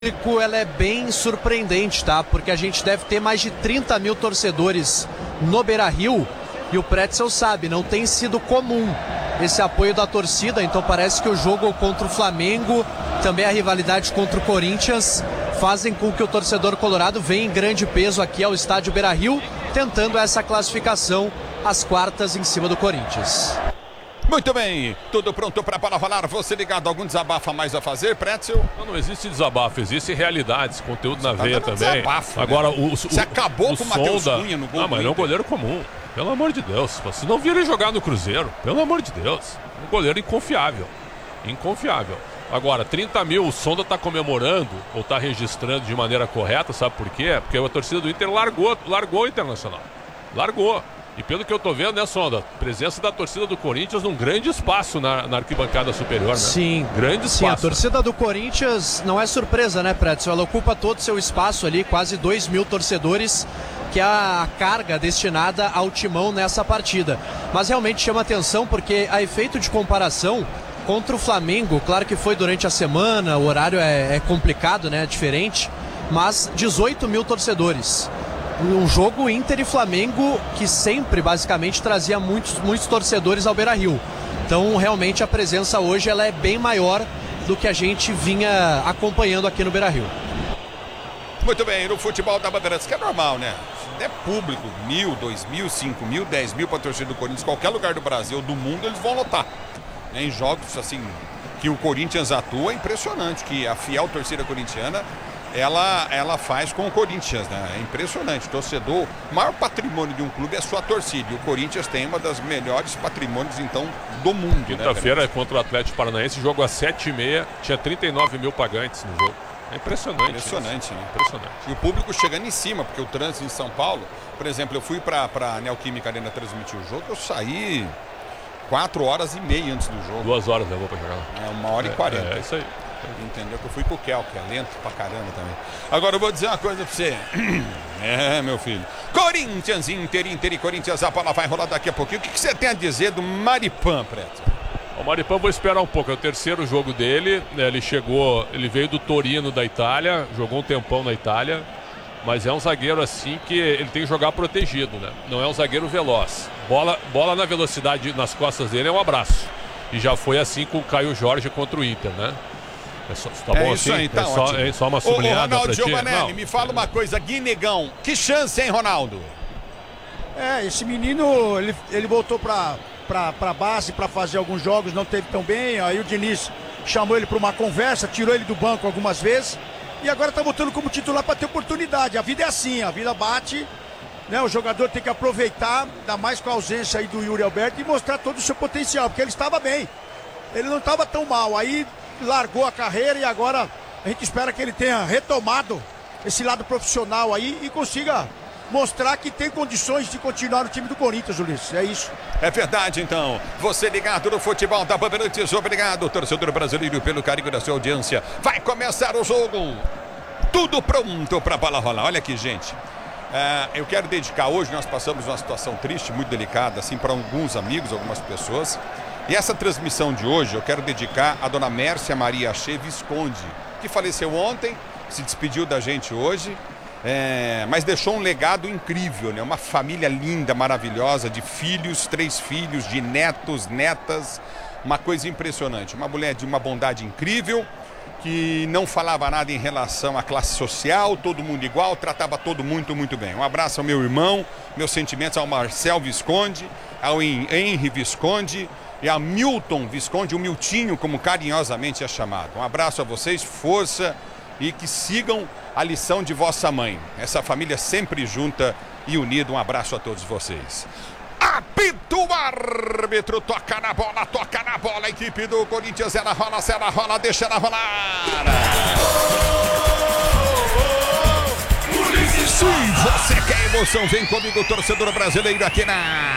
Ela é bem surpreendente, tá? Porque a gente deve ter mais de 30 mil torcedores no Beira-Rio e o Pretzel sabe, não tem sido comum esse apoio da torcida, então parece que o jogo contra o Flamengo, também a rivalidade contra o Corinthians, fazem com que o torcedor colorado venha em grande peso aqui ao estádio Beira-Rio, tentando essa classificação às quartas em cima do Corinthians. Muito bem, tudo pronto para a bola rolar. Você ligado, algum desabafo a mais a fazer, Pretzel? Não existe desabafo, existe realidades, conteúdo na veia também. Desabafo, agora, né? Você acabou com o Matheus Cunha no gol. Não, mas ele é um goleiro comum. Pelo amor de Deus. Você não viu ele jogar no Cruzeiro. Pelo amor de Deus. Um goleiro inconfiável. Inconfiável. Agora, 30 mil, o Sonda está comemorando ou está registrando de maneira correta, sabe por quê? Porque a torcida do Inter largou o Internacional. Largou. E pelo que eu tô vendo, né, Sonda? Presença da torcida do Corinthians num grande espaço na arquibancada superior, né? Sim. Grande espaço. Sim, a torcida do Corinthians não é surpresa, né, Pretzel? Ela ocupa todo o seu espaço ali, quase 2 mil torcedores, que é a carga destinada ao Timão nessa partida. Mas realmente chama atenção porque, a efeito de comparação, contra o Flamengo, claro que foi durante a semana, o horário é complicado, né, diferente, mas 18 mil torcedores. Um jogo Inter e Flamengo que sempre, basicamente, trazia muitos torcedores ao Beira-Rio. Então, realmente, a presença hoje ela é bem maior do que a gente vinha acompanhando aqui no Beira-Rio. Muito bem, no futebol da Bandeirantes, que é normal, né? Se der público, 1.000, 2.000, 5.000, 10.000 para a torcida do Corinthians, qualquer lugar do Brasil, do mundo, eles vão lotar. Em jogos, assim, que o Corinthians atua, é impressionante, que a fiel torcida corintiana ela faz com o Corinthians, né? É impressionante. Torcedor, o maior patrimônio de um clube é a sua torcida. E o Corinthians tem uma das melhores patrimônios, então, do mundo. Quinta-feira, né, contra o Atlético Paranaense, jogo às 7h30, tinha 39 mil pagantes no jogo. É impressionante. Impressionante, né? Impressionante. E o público chegando em cima, porque o trânsito em São Paulo, por exemplo, eu fui para a Neoquímica Arena transmitir o jogo, eu saí 4h30 antes do jogo. 2 horas levou para jogar. É 1h40. É isso aí. Entendeu? Que eu fui com o Kel, que é lento pra caramba também. Agora eu vou dizer uma coisa pra você. Meu filho. Corinthians, Inter e Corinthians. A bola vai rolar daqui a pouquinho. O que você tem a dizer do Maripan, Preto? O Maripan, vou esperar um pouco. É o terceiro jogo dele. Ele veio do Torino da Itália. Jogou um tempão na Itália. Mas é um zagueiro assim que ele tem que jogar protegido, né? Não é um zagueiro veloz. Bola na velocidade nas costas dele é um abraço. E já foi assim com o Caio Jorge contra o Inter, né? Tá bom isso assim? aí, tá ótimo. Só uma sublinhada Ronaldo pra ti? Giovanelli, me fala uma coisa, Guinegão, que chance, hein, Ronaldo? Esse menino, ele voltou pra base pra fazer alguns jogos, não teve tão bem, aí o Diniz chamou ele pra uma conversa, tirou ele do banco algumas vezes, e agora tá voltando como titular pra ter oportunidade. A vida é assim, a vida bate, né? O jogador tem que aproveitar, ainda mais com a ausência aí do Yuri Alberto, e mostrar todo o seu potencial, porque ele estava bem, ele não estava tão mal, aí largou a carreira e agora a gente espera que ele tenha retomado esse lado profissional aí e consiga mostrar que tem condições de continuar no time do Corinthians, Ulisses. É isso. É verdade, então. Você ligado no futebol da Bandeirantes. Obrigado, torcedor brasileiro, pelo carinho da sua audiência. Vai começar o jogo. Tudo pronto para a bola rolar. Olha aqui, gente. Eu quero dedicar hoje, nós passamos uma situação triste, muito delicada, assim, para alguns amigos, algumas pessoas. E essa transmissão de hoje eu quero dedicar à dona Mércia Maria Achê Visconde, que faleceu ontem, se despediu da gente hoje, mas deixou um legado incrível, né? Uma família linda, maravilhosa, de filhos, 3 filhos, de netos, netas, uma coisa impressionante. Uma mulher de uma bondade incrível, que não falava nada em relação à classe social, todo mundo igual, tratava todo mundo muito bem. Um abraço ao meu irmão, meus sentimentos ao Marcel Visconde, ao Henry Visconde, e a Milton Visconde, o Miltinho, como carinhosamente é chamado. Um abraço a vocês, força e que sigam a lição de vossa mãe. Essa família sempre junta e unida. Um abraço a todos vocês. Apita o árbitro, toca na bola, a equipe do Corinthians, ela rola, deixa ela rolar. Se você quer emoção, vem comigo, torcedor brasileiro, aqui na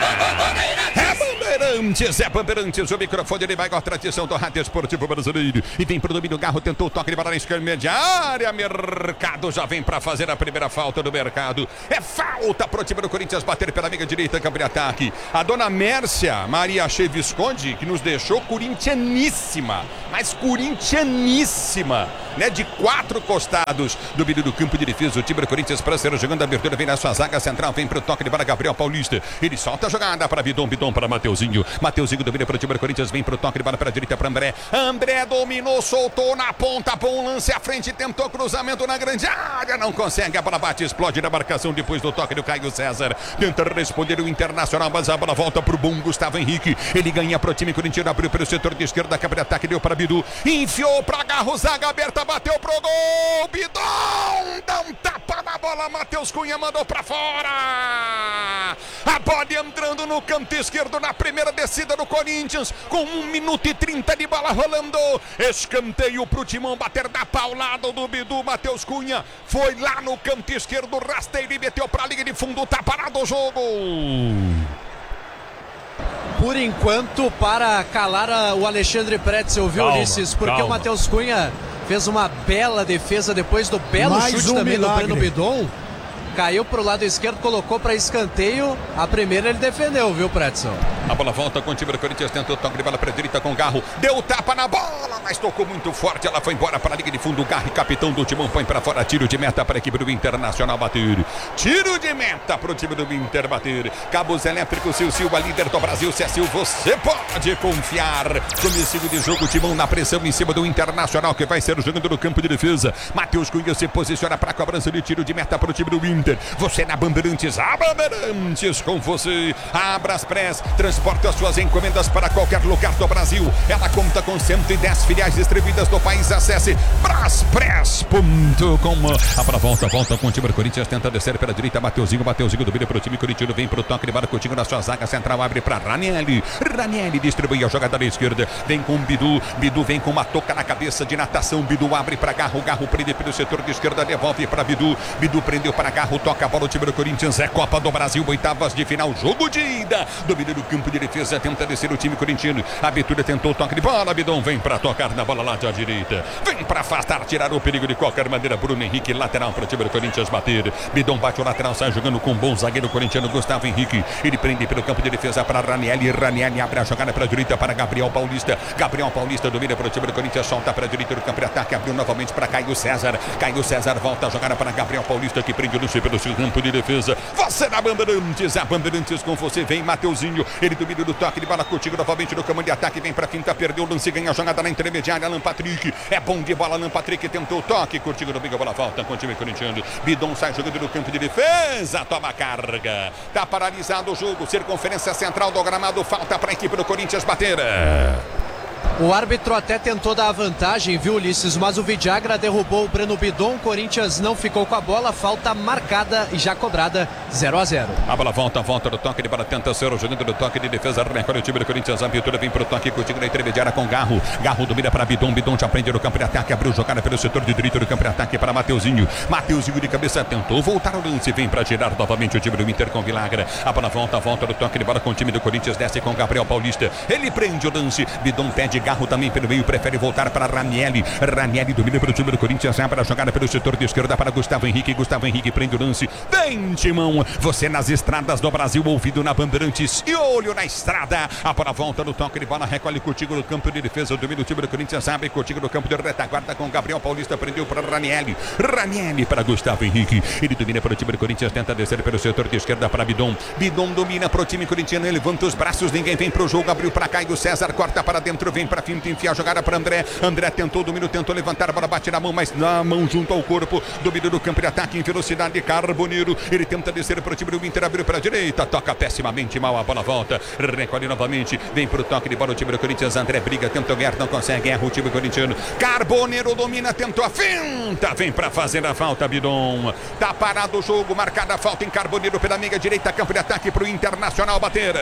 Bandeirantes, o microfone ele vai com a tradição do rádio esportivo brasileiro. E vem pro domínio, o Garro tentou o toque de bola na esquerda intermediária. Mercado já vem pra fazer a primeira falta do Mercado. É falta pro time do Corinthians bater pela meia direita, campo de ataque. A dona Mércia Maria Achê Visconde, que nos deixou corintianíssima, mas corintianíssima. né, de 4 costados do meio do campo de defesa. O time do Corinthians brasileiro jogando a abertura, vem na sua zaga central, vem pro toque de bola Gabriel Paulista. Ele solta a jogada para Bidon para Mateuzinho. Mateuzinho domina para o time do Corinthians, vem pro toque de bola para a direita para André. André dominou, soltou na ponta, bom lance à frente, tentou cruzamento na grande área, não consegue, a bola bate, explode na marcação depois do toque do Caio César. Tenta responder o Internacional, mas a bola volta pro bom Gustavo Henrique. Ele ganha pro time corintiano, abriu pelo setor de esquerda, cabe de ataque, deu para Bidu, enfiou para Garro, zaga aberta, bateu pro gol. Bidon dá um tapa na bola, Matheus Cunha mandou para fora. A bola entrando no canto esquerdo na primeira descida do Corinthians, com 1 minuto e 30 de bola rolando. Escanteio pro Timão bater da paulada do Bidu. Matheus Cunha foi lá no canto esquerdo, rasteiro e meteu pra linha de fundo, tá parado o jogo. Por enquanto, para calar o Alexandre Pretzel, viu, Ulisses? Porque o Matheus Cunha fez uma bela defesa depois do belo chute também do Breno Bidon. Caiu pro lado esquerdo, colocou para escanteio. A primeira ele defendeu, viu, Pretzel? A bola volta com o time do Corinthians, tentou toque de bola para a direita com o Garro. Deu tapa na bola, mas tocou muito forte. Ela foi embora para a linha de fundo. O Garro, capitão do Timão, põe para fora. Tiro de meta para a equipe do Internacional bater. Tiro de meta para o time do Inter bater. Cabos elétricos, Silva, líder do Brasil. Cecil, você pode confiar. Comecinho de jogo, Timão na pressão em cima do Internacional, que vai ser jogando no campo de defesa. Matheus Cunha se posiciona para a cobrança de tiro de meta para o time do Inter. Você na Bandeirantes, a Bandeirantes com você. A Braspress transporta as suas encomendas para qualquer lugar do Brasil. Ela conta com 110 filiais distribuídas no país. Acesse braspress.com. A bola volta com o time do Corinthians, tenta descer pela direita. Mateuzinho domina para o time corintiano, vem para o toque de bola contigo na sua zaga central, abre para Ranieri distribui a jogada da esquerda, vem com Bidu vem com uma toca na cabeça de natação. Bidu abre para Garro prende pelo setor de esquerda, devolve para Bidu prendeu para Garro, toca a bola o time do Corinthians, é Copa do Brasil, oitavas de final, jogo de ida, domina do campo de defesa, tenta descer o time corintiano, a abertura tentou o toque de bola, Bidon vem para tocar na bola lá da direita, vem para afastar, tirar o perigo de qualquer maneira. Bruno Henrique, lateral para o time do Corinthians bater, Bidon bate o lateral, sai jogando com um bom zagueiro corintiano Gustavo Henrique, ele prende pelo campo de defesa para Ranieri abre a jogada para a direita para Gabriel Paulista domina para o time do Corinthians, solta para a direita do campo de ataque, abriu novamente para Caio César volta a jogada para Gabriel Paulista, que prende o lance pelo seu campo de defesa. Você na Bandeirantes, a Bandeirantes com você, vem Mateuzinho, ele domina do toque de bola contigo novamente no comando de ataque, vem pra finta, perdeu o lance, ganha a jogada na intermediária, Alan Patrick, é bom de bola, Alan Patrick tentou o toque, contigo no bico, a bola volta com o time corintiano, Bidon sai jogando no campo de defesa, toma carga, tá paralisado o jogo, circunferência central do gramado, falta pra equipe do Corinthians bater. O árbitro até tentou dar a vantagem, viu, Ulisses? Mas o Vidagra derrubou o Breno Bidon. O Corinthians não ficou com a bola. Falta marcada e já cobrada, 0-0. A bola volta do toque de bola. Tenta ser o jogando do toque de defesa. Recolhe o time do Corinthians. A abertura vem pro toque contigo na intermediária com Garro. Garro domina para Bidon. Bidon já prende no campo de ataque. Abriu jogada pelo setor de direito do campo de ataque para Mateuzinho. Mateuzinho de cabeça tentou voltar o lance. Vem para tirar novamente o time do Inter com Vilagra. A bola volta do toque de bola com o time do Corinthians. Desce com Gabriel Paulista. Ele prende o lance. Bidon pede Garro também pelo meio, prefere voltar para Ranieri domina para o time do Corinthians, abre a jogada pelo setor de esquerda para Gustavo Henrique prende o lance, vem Timão, você nas estradas do Brasil, ouvido na Bandeirantes e olho na estrada, a bola volta no toque de bola, recolhe contigo no campo de defesa, domina o time do Corinthians, abre contigo no campo de retaguarda com Gabriel Paulista, prendeu para Ranieri para Gustavo Henrique, ele domina para o time do Corinthians, tenta descer pelo setor de esquerda para Bidon domina para o time corintiano, ele levanta os braços, ninguém vem para o jogo, abriu para Caio César, corta para dentro, vem para fim, enfia a jogada para André tentou o domínio, tentou levantar, a bola bate na mão, mas na mão junto ao corpo, domínio do campo de ataque em velocidade, Carboneiro, ele tenta descer para o time do Inter, abriu para a direita, toca pessimamente mal, a bola volta, recolhe novamente, vem para o toque de bola o time do Corinthians, André briga, tentou ganhar, não consegue, erra o time corintiano, Carboneiro domina, tentou a finta, vem para fazer a falta, Bidon, tá parado o jogo, marcada a falta em Carboneiro pela meia direita, campo de ataque para o Internacional bater.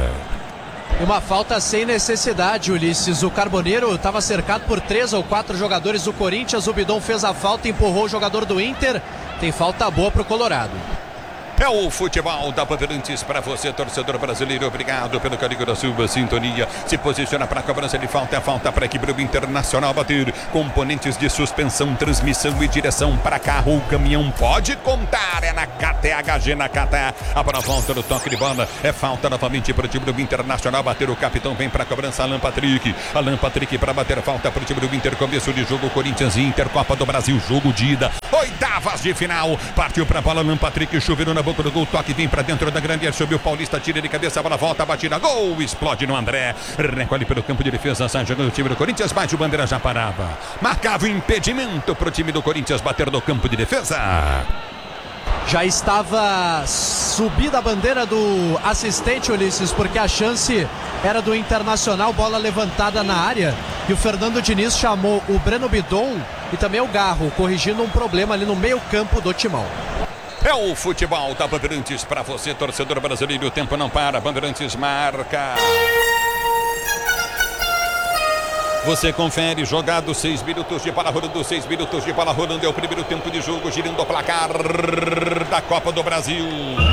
Uma falta sem necessidade, Ulisses. O Carboneiro estava cercado por 3 ou 4 jogadores do Corinthians. O Bidon fez a falta, empurrou o jogador do Inter. Tem falta boa para o Colorado. É o futebol da Bandeirantes para você, torcedor brasileiro. Obrigado pelo carinho da sua sintonia. Se posiciona para a cobrança de falta. É falta para a equipe do Internacional bater. Componentes de suspensão, transmissão e direção para carro ou caminhão. Pode contar. É na KTHG, na KTA. A bola volta no toque de bola. É falta novamente para o time do Internacional bater. O capitão vem para a cobrança. Alan Patrick. Alan Patrick para bater falta para o time do Inter. Começo de jogo. Corinthians e Inter. Copa do Brasil. Jogo de ida. Oitavas de final. Partiu para a bola. Alan Patrick. Chuveiro na boca do gol, toque vem pra dentro da grande área, subiu o Paulista, tira de cabeça, a bola volta, batida, gol, explode no André, recolhe pelo campo de defesa, sai jogando o time do Corinthians, mas o Bandeira já parava, marcava o impedimento pro time do Corinthians bater no campo de defesa. Já estava subida a bandeira do assistente, Ulisses, porque a chance era do Internacional, bola levantada na área, e o Fernando Diniz chamou o Breno Bidon e também o Garro, corrigindo um problema ali no meio campo do Timão. É o futebol da Bandeirantes para você, torcedor brasileiro. O tempo não para, Bandeirantes marca. Você confere, jogado 6 minutos de bola rolando, 6 minutos de bola rolando. É o primeiro tempo de jogo, girando o placar da Copa do Brasil.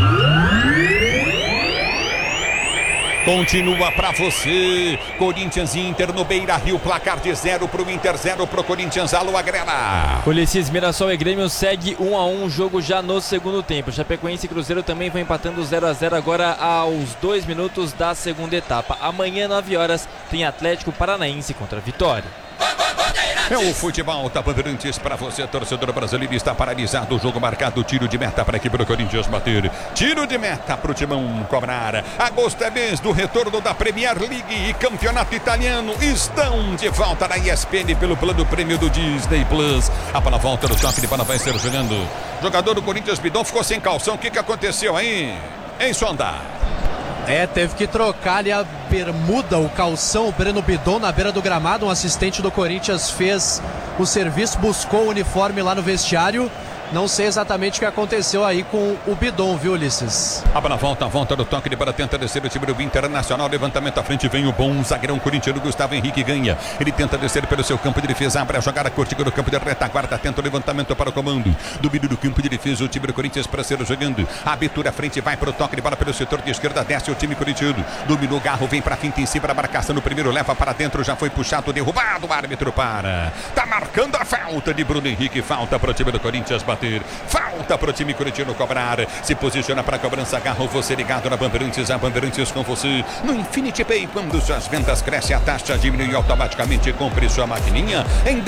Continua pra você, Corinthians e Inter no Beira-Rio, placar de 0 pro Inter, 0 pro Corinthians. Alô, Agrela. Ulisses, Mirassol e Grêmio segue 1-1, jogo já no segundo tempo. Chapecoense e Cruzeiro também vão empatando 0-0 agora aos 2 minutos da segunda etapa. Amanhã, 9 horas, tem Atlético Paranaense contra Vitória. É o futebol da Bandeirantes para você, torcedor brasileiro. Está paralisado o jogo marcado. Tiro de meta para a equipe do Corinthians bater. Tiro de meta para o Timão cobrar. Agosto é mês do retorno da Premier League e Campeonato Italiano. Estão de volta na ESPN pelo plano prêmio do Disney Plus. A bola volta no toque de bola, vai ser jogando. Jogador do Corinthians, Bidon, ficou sem calção. O que aconteceu aí? Em Sonda. Teve que trocar ali a bermuda, o calção, o Breno Bidon na beira do gramado. Um assistente do Corinthians fez o serviço, buscou o uniforme lá no vestiário. Não sei exatamente o que aconteceu aí com o Bidon, viu, Ulisses? A bola volta do toque de bola, tenta descer o time do Internacional, levantamento à frente, vem o bom zagueirão corintiano, Gustavo Henrique ganha, ele tenta descer pelo seu campo de defesa, abre a jogada, curtiga no campo de retaguarda, tenta o levantamento para o comando, domínio do campo de defesa, o time do Corinthians para ser jogando, a abertura à frente, vai para o toque de bola pelo setor de esquerda, desce o time corintiano, dominou Garro, vem para a finta em cima da marcação, no primeiro leva para dentro, já foi puxado, derrubado, o árbitro para, tá marcando a falta de Bruno Henrique, falta para o time do Corinthians bater. Falta para o time corintiano cobrar. Se posiciona para a cobrança. Garro, você ligado na Bandeirantes. A Bandeirantes com você no Infinity Pay. Quando suas vendas crescem, a taxa diminui automaticamente. Compre sua maquininha em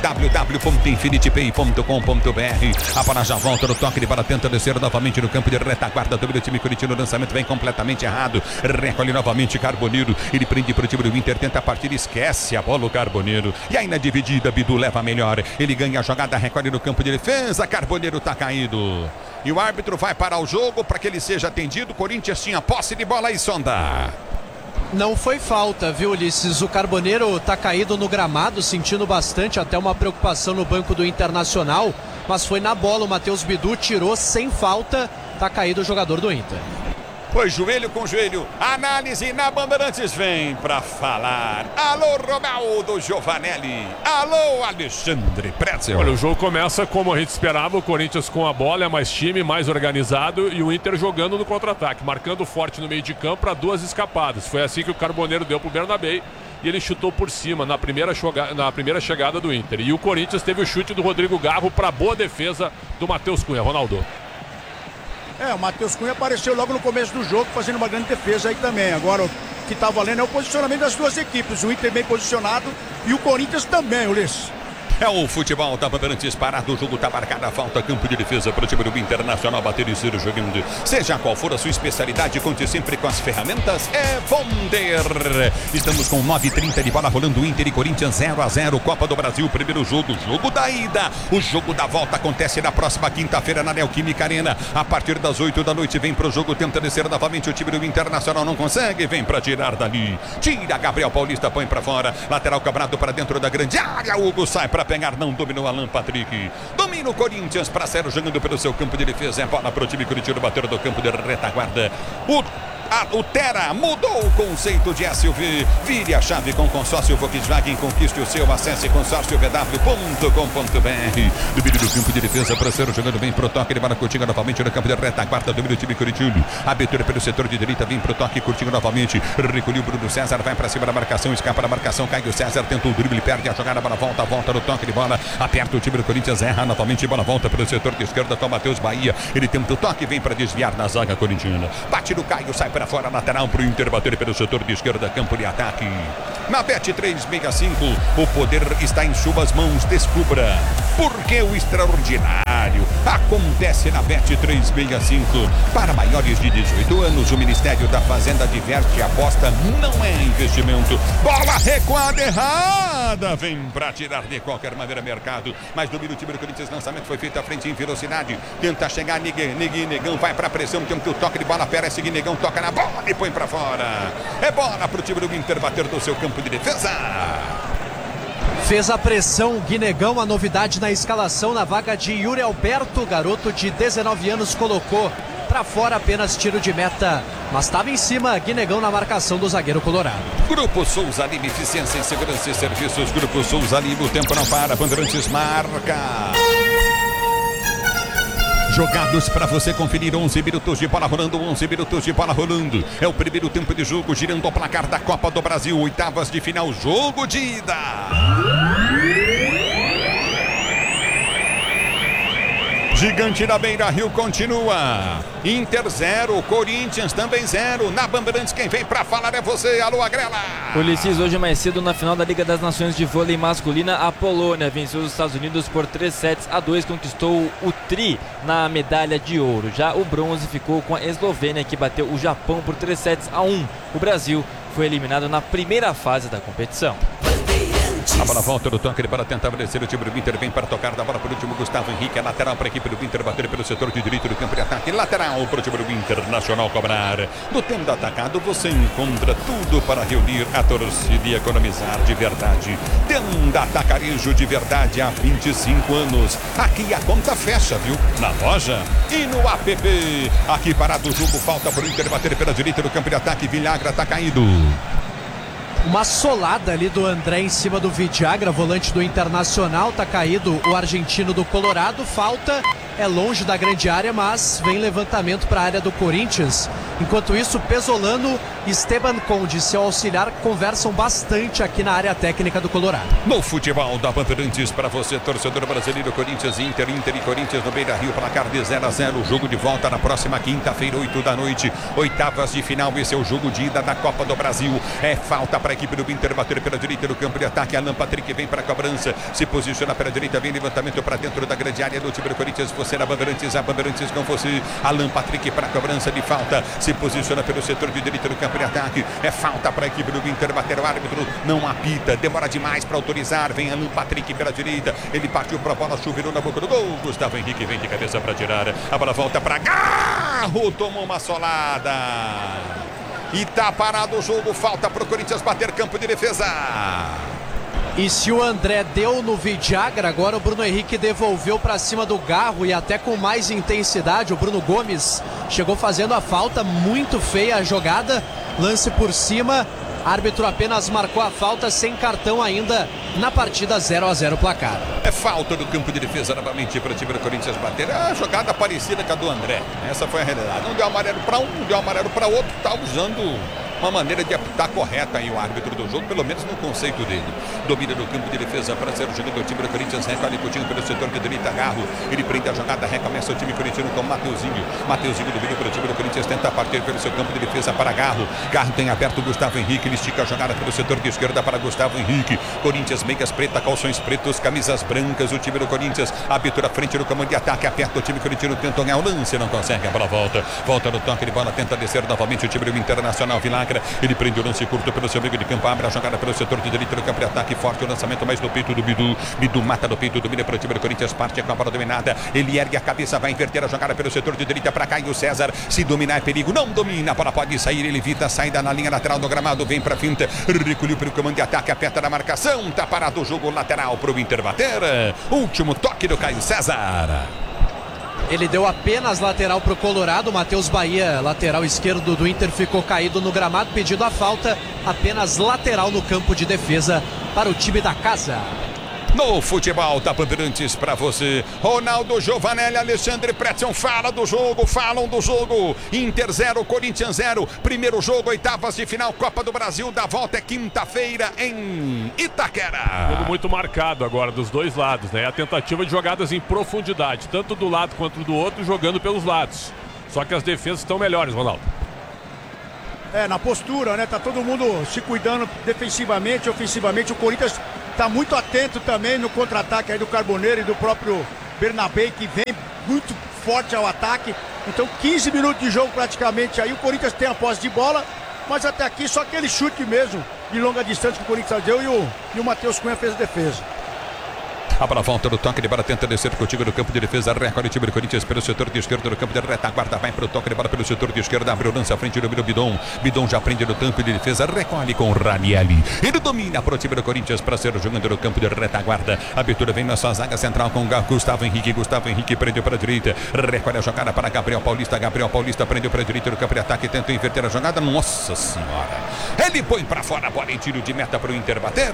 www.infinitypay.com.br. A bola já volta no toque de bola. Tenta descer novamente no campo de retaguarda do time corintiano. O lançamento vem completamente errado. Recolhe novamente Carboneiro. Ele prende para o time do Inter. Tenta a partida. Esquece a bola o Carboneiro. E aí na dividida, Bidu leva melhor. Ele ganha a jogada. Recolhe no campo de defesa. Carboneiro tá caído. E o árbitro vai parar o jogo para que ele seja atendido. O Corinthians tinha posse de bola e Sonda. Não foi falta, viu, Ulisses? O Carboneiro tá caído no gramado, sentindo bastante, até uma preocupação no banco do Internacional. Mas foi na bola, o Matheus Bidu tirou sem falta. Tá caído o jogador do Inter. Foi joelho com joelho. Análise na Bandeirantes vem pra falar. Alô, Ronaldo Giovanelli. Alô, Alexandre Pretzel. Olha, o jogo começa como a gente esperava. O Corinthians com a bola, é mais time, mais organizado. E o Inter jogando no contra-ataque, marcando forte no meio de campo para 2 escapadas. Foi assim que o Carboneiro deu pro Bernabé. E ele chutou por cima na primeira chegada do Inter. E o Corinthians teve o chute do Rodrigo Garro para boa defesa do Matheus Cunha. Ronaldo. O Matheus Cunha apareceu logo no começo do jogo, fazendo uma grande defesa aí também. Agora, o que tá valendo é o posicionamento das duas equipes. O Inter bem posicionado e o Corinthians também, Ulisses. É o futebol da Bandeirantes parado, o jogo tá marcado, a falta, campo de defesa para o time do Internacional bater e ser jogando. Seja qual for a sua especialidade, conte sempre com as ferramentas Wonder. Estamos com 9h30 de bola rolando, Inter e Corinthians 0-0, Copa do Brasil, primeiro jogo, jogo da ida. O jogo da volta acontece na próxima quinta-feira na Neoquímica Arena. A partir das 8 da noite vem pro jogo, tenta descer novamente o time do Internacional, não consegue, vem para tirar dali. Tira Gabriel Paulista, põe para fora, lateral cobrado para dentro da grande área, Hugo sai para pegar, não dominou Alan Patrick. Domina o Corinthians para ser jogando pelo seu campo de defesa. É bola para o time corintiano bater do campo de retaguarda. O Tera mudou o conceito de SUV. Vire a chave com consórcio Volkswagen. Conquiste o seu. Acesse consórciovw.com.br. Domínio do campo de defesa para ser jogando bem pro toque. Ele vai na Coutinho novamente no campo de retaguarda. Domínio do time corintiano. Abertura pelo setor de direita. Vem pro toque. Coutinho novamente. Recolheu o Bruno César. Vai para cima da marcação. Escapa da marcação. Caio César tentou o drible. Perde a jogada. Bola volta no toque de bola. Aperta o time do Corinthians. Erra novamente. Bola volta pelo setor de esquerda com o Matheus Bahia. Ele tenta o toque. Vem para desviar na zaga corintiana. Bate no Caio. Sai para fora. Lateral pro Inter bater pelo setor de esquerda. Campo de ataque. Na Bet365. O poder está em suas mãos. Descubra porque o extraordinário acontece na Bet365. Para maiores de 18 anos, o Ministério da Fazenda diverte. Aposta não é investimento. Bola recuada errada. Vem para tirar de qualquer maneira mercado. Mas domina o time do Corinthians. Lançamento foi feito à frente em velocidade. Tenta chegar Negão. Vai para pressão. Tem o toque de bola. Pera esse Negão. Toca na bola e põe para fora. É bola para o time do Inter bater no seu campo de defesa. Fez a pressão, Guinegão, a novidade na escalação na vaga de Yuri Alberto, garoto de 19 anos, colocou para fora apenas tiro de meta, mas estava em cima, Guinegão na marcação do zagueiro colorado. Grupo Souza Lima, eficiência em segurança e serviços. Grupo Souza Lima, o tempo não para, Bandeirantes marca. Jogados para você conferir, 11 minutos de bola rolando, 11 minutos de bola rolando. É o primeiro tempo de jogo, girando o placar da Copa do Brasil, oitavas de final, jogo de ida. Gigante da Beira-Rio continua. Inter 0, Corinthians também 0. Na Bandeirantes, quem vem pra falar é você. Alô, Agrela. Ulisses, hoje mais cedo na final da Liga das Nações de Vôlei Masculina, a Polônia venceu os Estados Unidos por 3-7-2, conquistou o tri na medalha de ouro. Já o bronze ficou com a Eslovênia, que bateu o Japão por 3-1. O Brasil foi eliminado na primeira fase da competição. A bola volta no toque para tentar vencer o time do Inter. Vem para tocar da bola para o último Gustavo Henrique. A lateral para a equipe do Inter bater pelo setor de direito do campo de ataque. Lateral para o time do Internacional cobrar. No tempo atacado você encontra tudo para reunir a torcida e economizar de verdade. Tenda Atacarejo de verdade há 25 anos. Aqui a conta fecha, viu? Na loja e no app. Aqui parado o jogo. Falta para o Inter bater pela direita do campo de ataque. Villagra está caído. Uma solada ali do André em cima do Villagra, volante do Internacional. Tá caído o argentino do Colorado. Falta, é longe da grande área, mas vem levantamento para a área do Corinthians. Enquanto isso, Pesolano e Esteban Conde, seu auxiliar, conversam bastante aqui na área técnica do Colorado. No futebol da Bandeirantes, para você, torcedor brasileiro, Corinthians, Inter e Corinthians no Beira-Rio, placar de 0-0. O jogo de volta na próxima quinta-feira, 8 da noite. Oitavas de final, esse é o jogo de ida da Copa do Brasil. É falta para a equipe do Inter bater pela direita do campo de ataque. Alan Patrick vem para a cobrança, se posiciona pela direita, vem levantamento para dentro da grande área do time do Corinthians. Você na Bandeirantes, a Bandeirantes com você. Alan Patrick para a cobrança de falta, se posiciona pelo setor de direita do campo de ataque. É falta para a equipe do Inter bater. O árbitro não apita, demora demais para autorizar. Vem Alan Patrick pela direita, ele partiu para a bola, chuveirou na boca do gol. Gustavo Henrique vem de cabeça para tirar. A bola volta para Garro, tomou uma solada. E tá parado o jogo, falta para o Corinthians bater campo de defesa. E se o André deu no Villagra, agora o Bruno Henrique devolveu para cima do Garro e até com mais intensidade. O Bruno Gomes chegou fazendo a falta, muito feia a jogada, lance por cima. Árbitro apenas marcou a falta, sem cartão ainda na partida. 0-0 placar. É falta do campo de defesa novamente para o time do Corinthians bater. É a jogada parecida com a do André. Essa foi a realidade. Um deu amarelo para um, deu amarelo para outro. Tá usando uma maneira de apitar correta aí o árbitro do jogo, pelo menos no conceito dele. Domina no campo de defesa para ser o jogador do time do Corinthians. Recolhe Coutinho pelo setor de direita. Garro, ele prende a jogada, recomeça o time corintiano com Mateuzinho. Mateuzinho domina pelo time do Corinthians, tenta partir pelo seu campo de defesa para Garro. Garro tem aberto o Gustavo Henrique, ele estica a jogada pelo setor de esquerda para Gustavo Henrique. Corinthians, meias preta, calções pretos, camisas brancas. O time do Corinthians, abertura frente no comando de ataque, aperta o time corintiano, tenta ganhar o lance, não consegue, a bola volta no toque de bola, tenta descer novamente o time do Internacional. Villagra, ele prende o lance curto pelo seu meio de campo, abre a jogada pelo setor de direita do campo de ataque, forte o lançamento, mais no peito do Bidu. Bidu mata no peito, domina para o time do Corinthians, parte com a bola dominada, ele ergue a cabeça, vai inverter a jogada pelo setor de direita para Caio César. Se dominar é perigo, não domina, a bola pode sair, ele evita a saída na linha lateral do gramado, vem para a finta, recolheu pelo comando de ataque, aperta na marcação, tá parado o jogo lateral para o Inter bater. Último toque do Caio César. Ele deu apenas lateral para o Colorado. O Matheus Bahia, lateral esquerdo do Inter, ficou caído no gramado, pedindo a falta. Apenas lateral no campo de defesa para o time da casa. No futebol da Bandeirantes para você, Ronaldo Giovanelli, Alexandre Pretzel falam do jogo. Inter 0, Corinthians 0, primeiro jogo, oitavas de final, Copa do Brasil, da volta é quinta-feira em Itaquera. Jogo muito marcado agora dos dois lados, né? A tentativa de jogadas em profundidade, tanto do lado quanto do outro, jogando pelos lados. Só que as defesas estão melhores, Ronaldo. Na postura, né? Tá todo mundo se cuidando defensivamente, ofensivamente. O Corinthians tá muito atento também no contra-ataque aí do Carboneiro e do próprio Bernabé, que vem muito forte ao ataque. Então 15 minutos de jogo praticamente aí. O Corinthians tem a posse de bola, mas até aqui só aquele chute mesmo de longa distância que o Corinthians deu e o Matheus Cunha fez a defesa. A bola volta no toque de bola, tenta descer contigo no campo de defesa. Recolhe o time do Corinthians pelo setor de esquerda no campo de retaguarda. Vai para o toque de bola pelo setor de esquerda. Abre o lance à frente do Bidon. Bidon já prende no campo de defesa. Recolhe com o Ranieri. Ele domina para o time do Corinthians para ser jogando no campo de retaguarda. A abertura vem na sua zaga central com Gustavo Henrique. Gustavo Henrique prendeu para a direita. Recolhe a jogada para Gabriel Paulista. Gabriel Paulista prendeu para a direita no campo de ataque. Tenta inverter a jogada. Nossa Senhora. Ele põe para fora a bola em tiro de meta para o Inter bater.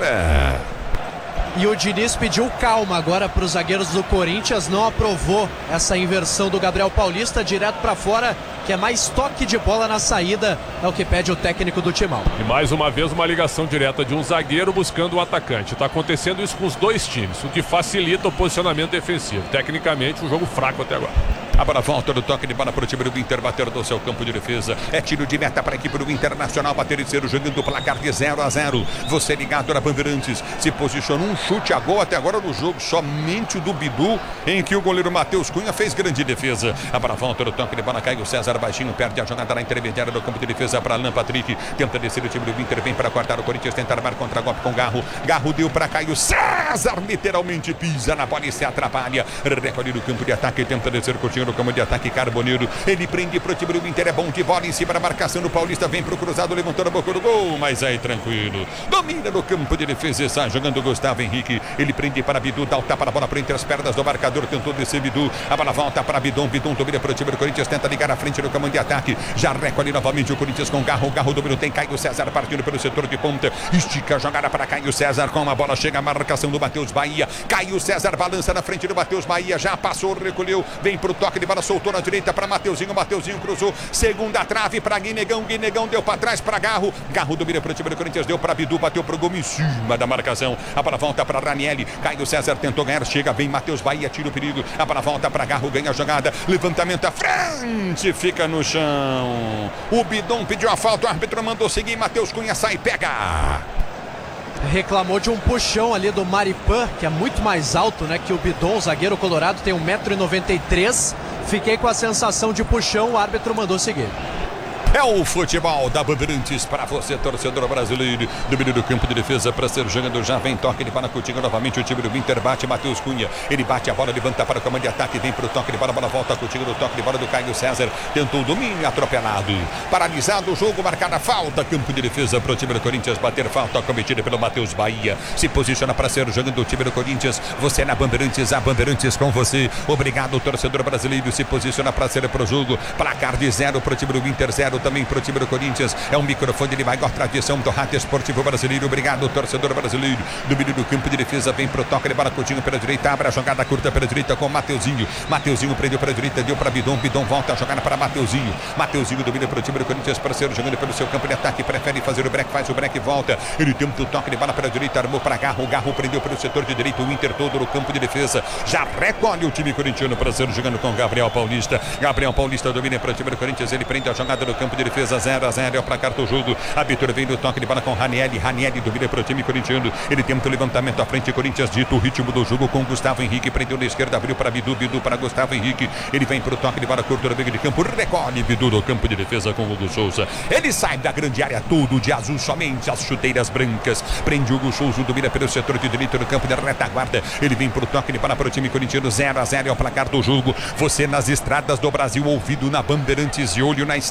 E o Diniz pediu calma agora para os zagueiros do Corinthians, não aprovou essa inversão do Gabriel Paulista, direto para fora, que é mais toque de bola na saída, é o que pede o técnico do Timão. E mais uma vez uma ligação direta de um zagueiro buscando o atacante. Está acontecendo isso com os dois times, o que facilita o posicionamento defensivo. Tecnicamente, um jogo fraco até agora. A bola volta do toque de bola para o time do Inter bater do seu campo de defesa. É tiro de meta para a equipe do Internacional bater e ser jogando o placar de 0-0. Você ligado na Bandeirantes. Se posicionou um chute a gol até agora no jogo. Somente o do Bidu, em que o goleiro Matheus Cunha fez grande defesa. A bola volta do toque de bola. Cai o César baixinho, perde a jogada na intermediária do campo de defesa para Alan Patrick. Tenta descer o time do Inter, vem para cortar o Corinthians. Tenta armar contra-golpe com Garro. Garro deu para Caio César. Literalmente pisa na bola e se atrapalha. Recolhe no campo de ataque. Tenta descer curtindo no campo de ataque Carboneiro, ele prende pro time do Inter, é bom de bola em cima da marcação do Paulista, vem pro cruzado, levantou a boca do gol, mas aí tranquilo, domina no campo de defesa, está jogando o Gustavo Henrique, ele prende para Bidu, dá o tapa na bola por entre as pernas do marcador, tentou descer Bidu, a bola volta para Bidon, Bidon domina pro time do Corinthians, tenta ligar à frente no campo de ataque, já recolhe novamente o Corinthians com Garro, Garro domina, tem Caio César partindo pelo setor de ponta, estica a jogada para Caio César, com a bola chega a marcação do Matheus Bahia, Caio César balança na frente do Matheus Bahia, já passou, recolheu, vem pro toque de bola, soltou na direita para Mateuzinho, Mateuzinho cruzou, segunda trave para Guinegão, Guinegão deu para trás para Garro, Garro domina para o time do Corinthians, deu para Bidu, bateu pro gol em cima da marcação, a bola volta para Ranieri, Caio César tentou ganhar, chega bem Matheus Bahia, tira o perigo, a bola volta para Garro, ganha a jogada, levantamento à frente, fica no chão, o Bidon pediu a falta, o árbitro mandou seguir, Matheus Cunha sai e pega. Reclamou de um puxão ali do Maripan, que é muito mais alto, né, que o Bidon, o zagueiro colorado, tem 1,93 m. Fiquei com a sensação de puxão, o árbitro mandou seguir. É o futebol da Bandeirantes para você, torcedor brasileiro. Domínio do campo de defesa para ser jogando. Já vem toque de bola contigo novamente. O time do Inter bate, Matheus Cunha. Ele bate a bola, levanta para o comando de ataque. Vem para o toque de bola, bola volta contigo no toque de bola do Caio César. Tentou o domínio, atropelado. Paralisado o jogo, marcada falta. Campo de defesa para o time do Corinthians bater falta cometida pelo Matheus Bahia. Se posiciona para ser jogando o time do Corinthians. Você é na Bandeirantes, a Bandeirantes com você. Obrigado, torcedor brasileiro. Se posiciona para ser pro jogo. Placar de 0 para o time do Inter, 0 também para o time do Corinthians. É um microfone de maior tradição do rádio esportivo brasileiro. Obrigado, torcedor brasileiro. Domínio do campo de defesa, vem pro toque de bola curtinho pela direita, abre a jogada curta pela direita com Mateuzinho. Mateuzinho prendeu para a direita, deu para Bidon. Bidon volta a jogada para Mateuzinho. Mateuzinho domina para o time do Corinthians para ser jogando pelo seu campo de ataque. Prefere fazer o break, faz o break, volta. Ele tenta o toque de bola pela direita, armou para Garro. Garro prendeu pelo setor de direito. O Inter todo no campo de defesa. Já recolhe o time corintiano para ser jogando com Gabriel Paulista. Gabriel Paulista domina para o time do Corinthians. Ele prende a jogada no campo de defesa. 0-0 é o placar do jogo. A abertura vem do toque de bola com Ranieri. Ranieri domina para o time corintiano. Ele tenta o levantamento à frente. Corinthians dito o ritmo do jogo com Gustavo Henrique. Prendeu na esquerda, abriu para Bidu. Bidu para Gustavo Henrique. Ele vem para o toque de bola curto no meio de campo. Recolhe Bidu no campo de defesa com o Hugo Souza. Ele sai da grande área, tudo de azul, somente as chuteiras brancas. Prende o Hugo Souza, domina pelo setor de direito no campo de retaguarda. Ele vem para o toque de bola para o time corintiano. 0-0 é o placar do jogo. Você nas estradas do Brasil, ouvido na Bandeirantes e olho na estrada.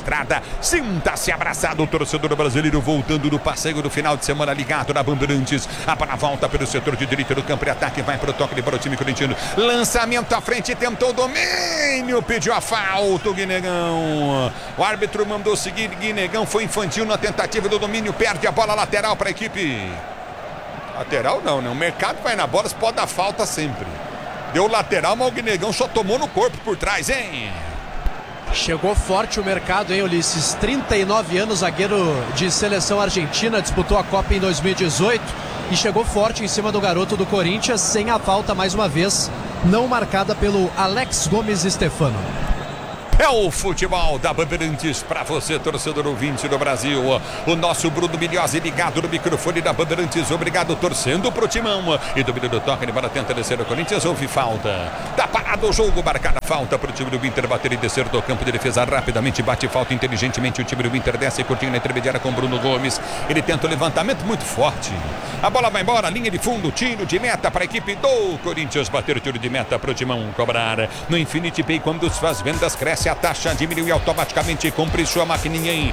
Sinta-se abraçado, o torcedor brasileiro voltando do passeio do final de semana ligado na Bandeirantes. A bola volta pelo setor de direita do campo e ataque, vai para o toque para o time corintiano. Lançamento à frente, tentou o domínio, pediu a falta o Guinegão. O árbitro mandou seguir, Guinegão foi infantil na tentativa do domínio, perde a bola lateral para a equipe. Lateral não, né? O mercado vai na bola, se pode dar falta sempre. Deu lateral, mas o Guinegão só tomou no corpo por trás, hein? Chegou forte o mercado, hein, Ulisses? 39 anos, zagueiro de seleção argentina, disputou a Copa em 2018 e chegou forte em cima do garoto do Corinthians, sem a falta mais uma vez, não marcada pelo Alex Gomes Stefano. É o futebol da Bandeirantes para você, torcedor ouvinte do Brasil. O nosso Bruno Milhozzi ligado no microfone da Bandeirantes. Obrigado, torcendo pro Timão. E domínio do toque, ele para tentar descer o Corinthians. Houve falta. Tá parado o jogo, marcada falta pro time do Inter bater e descer do campo de defesa rapidamente. Bate falta inteligentemente. O time do Inter desce curtinho na intermediária com Bruno Gomes. Ele tenta o levantamento muito forte. A bola vai embora, linha de fundo, tiro de meta para a equipe do Corinthians. Bater o tiro de meta pro Timão cobrar. No Infinity Pay, quando as vendas crescem, a taxa diminui automaticamente. Compre sua maquininha em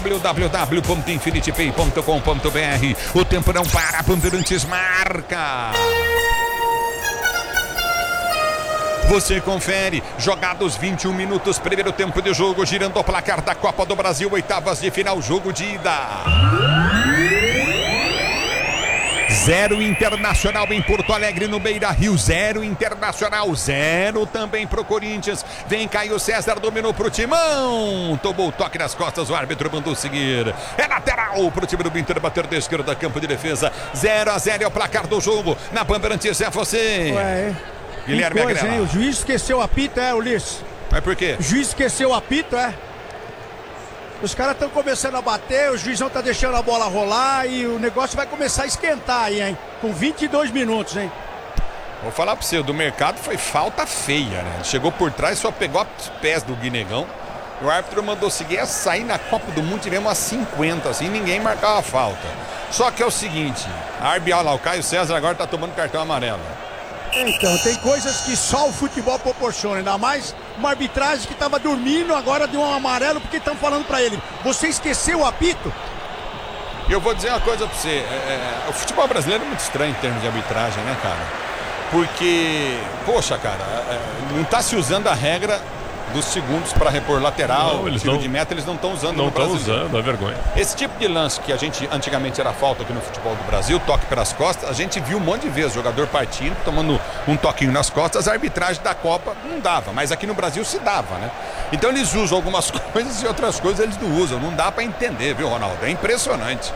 www.infinitypay.com.br. O tempo não para, Bandeirantes marca. Você confere, jogados 21 minutos, primeiro tempo de jogo, girando o placar da Copa do Brasil, oitavas de final, jogo de ida. 0 Internacional em Porto Alegre, no Beira-Rio. 0 Internacional, 0 também pro Corinthians. Vem Caio César, dominou pro Timão. Tomou o toque nas costas, o árbitro mandou seguir. É lateral pro time do Inter bater da esquerda, campo de defesa. 0-0 é o placar do jogo. Na Bandeirantes é você. Ué, Guilherme coisa, Agrela. hein? O juiz esqueceu o apito, Ulisses? Mas por quê? O juiz esqueceu o apito, Os caras estão começando a bater, o juizão tá deixando a bola rolar e o negócio vai começar a esquentar aí, hein? Com 22 minutos, hein? Vou falar pra você, do mercado foi falta feia, né? Chegou por trás, só pegou os pés do Guinegão. O árbitro mandou seguir a sair na Copa do Mundo, tivemos a 50, assim, ninguém marcava a falta. Só que é o seguinte, olha lá, o Caio César agora tá tomando cartão amarelo. Então, tem coisas que só o futebol proporciona, ainda mais uma arbitragem que estava dormindo, agora deu um amarelo porque estão falando para ele. Você esqueceu o apito? E eu vou dizer uma coisa para você, o futebol brasileiro é muito estranho em termos de arbitragem, né, cara? Porque, poxa, cara, não tá se usando a regra dos segundos para repor lateral, tiro de meta, eles não estão usando no Brasil. Não estão usando, é vergonha. Esse tipo de lance que a gente antigamente era falta aqui no futebol do Brasil, toque pelas costas, a gente viu um monte de vezes, jogador partindo, tomando um toquinho nas costas, a arbitragem da Copa não dava, mas aqui no Brasil se dava, né? Então eles usam algumas coisas e outras coisas eles não usam, não dá para entender, viu, Ronaldo? É impressionante.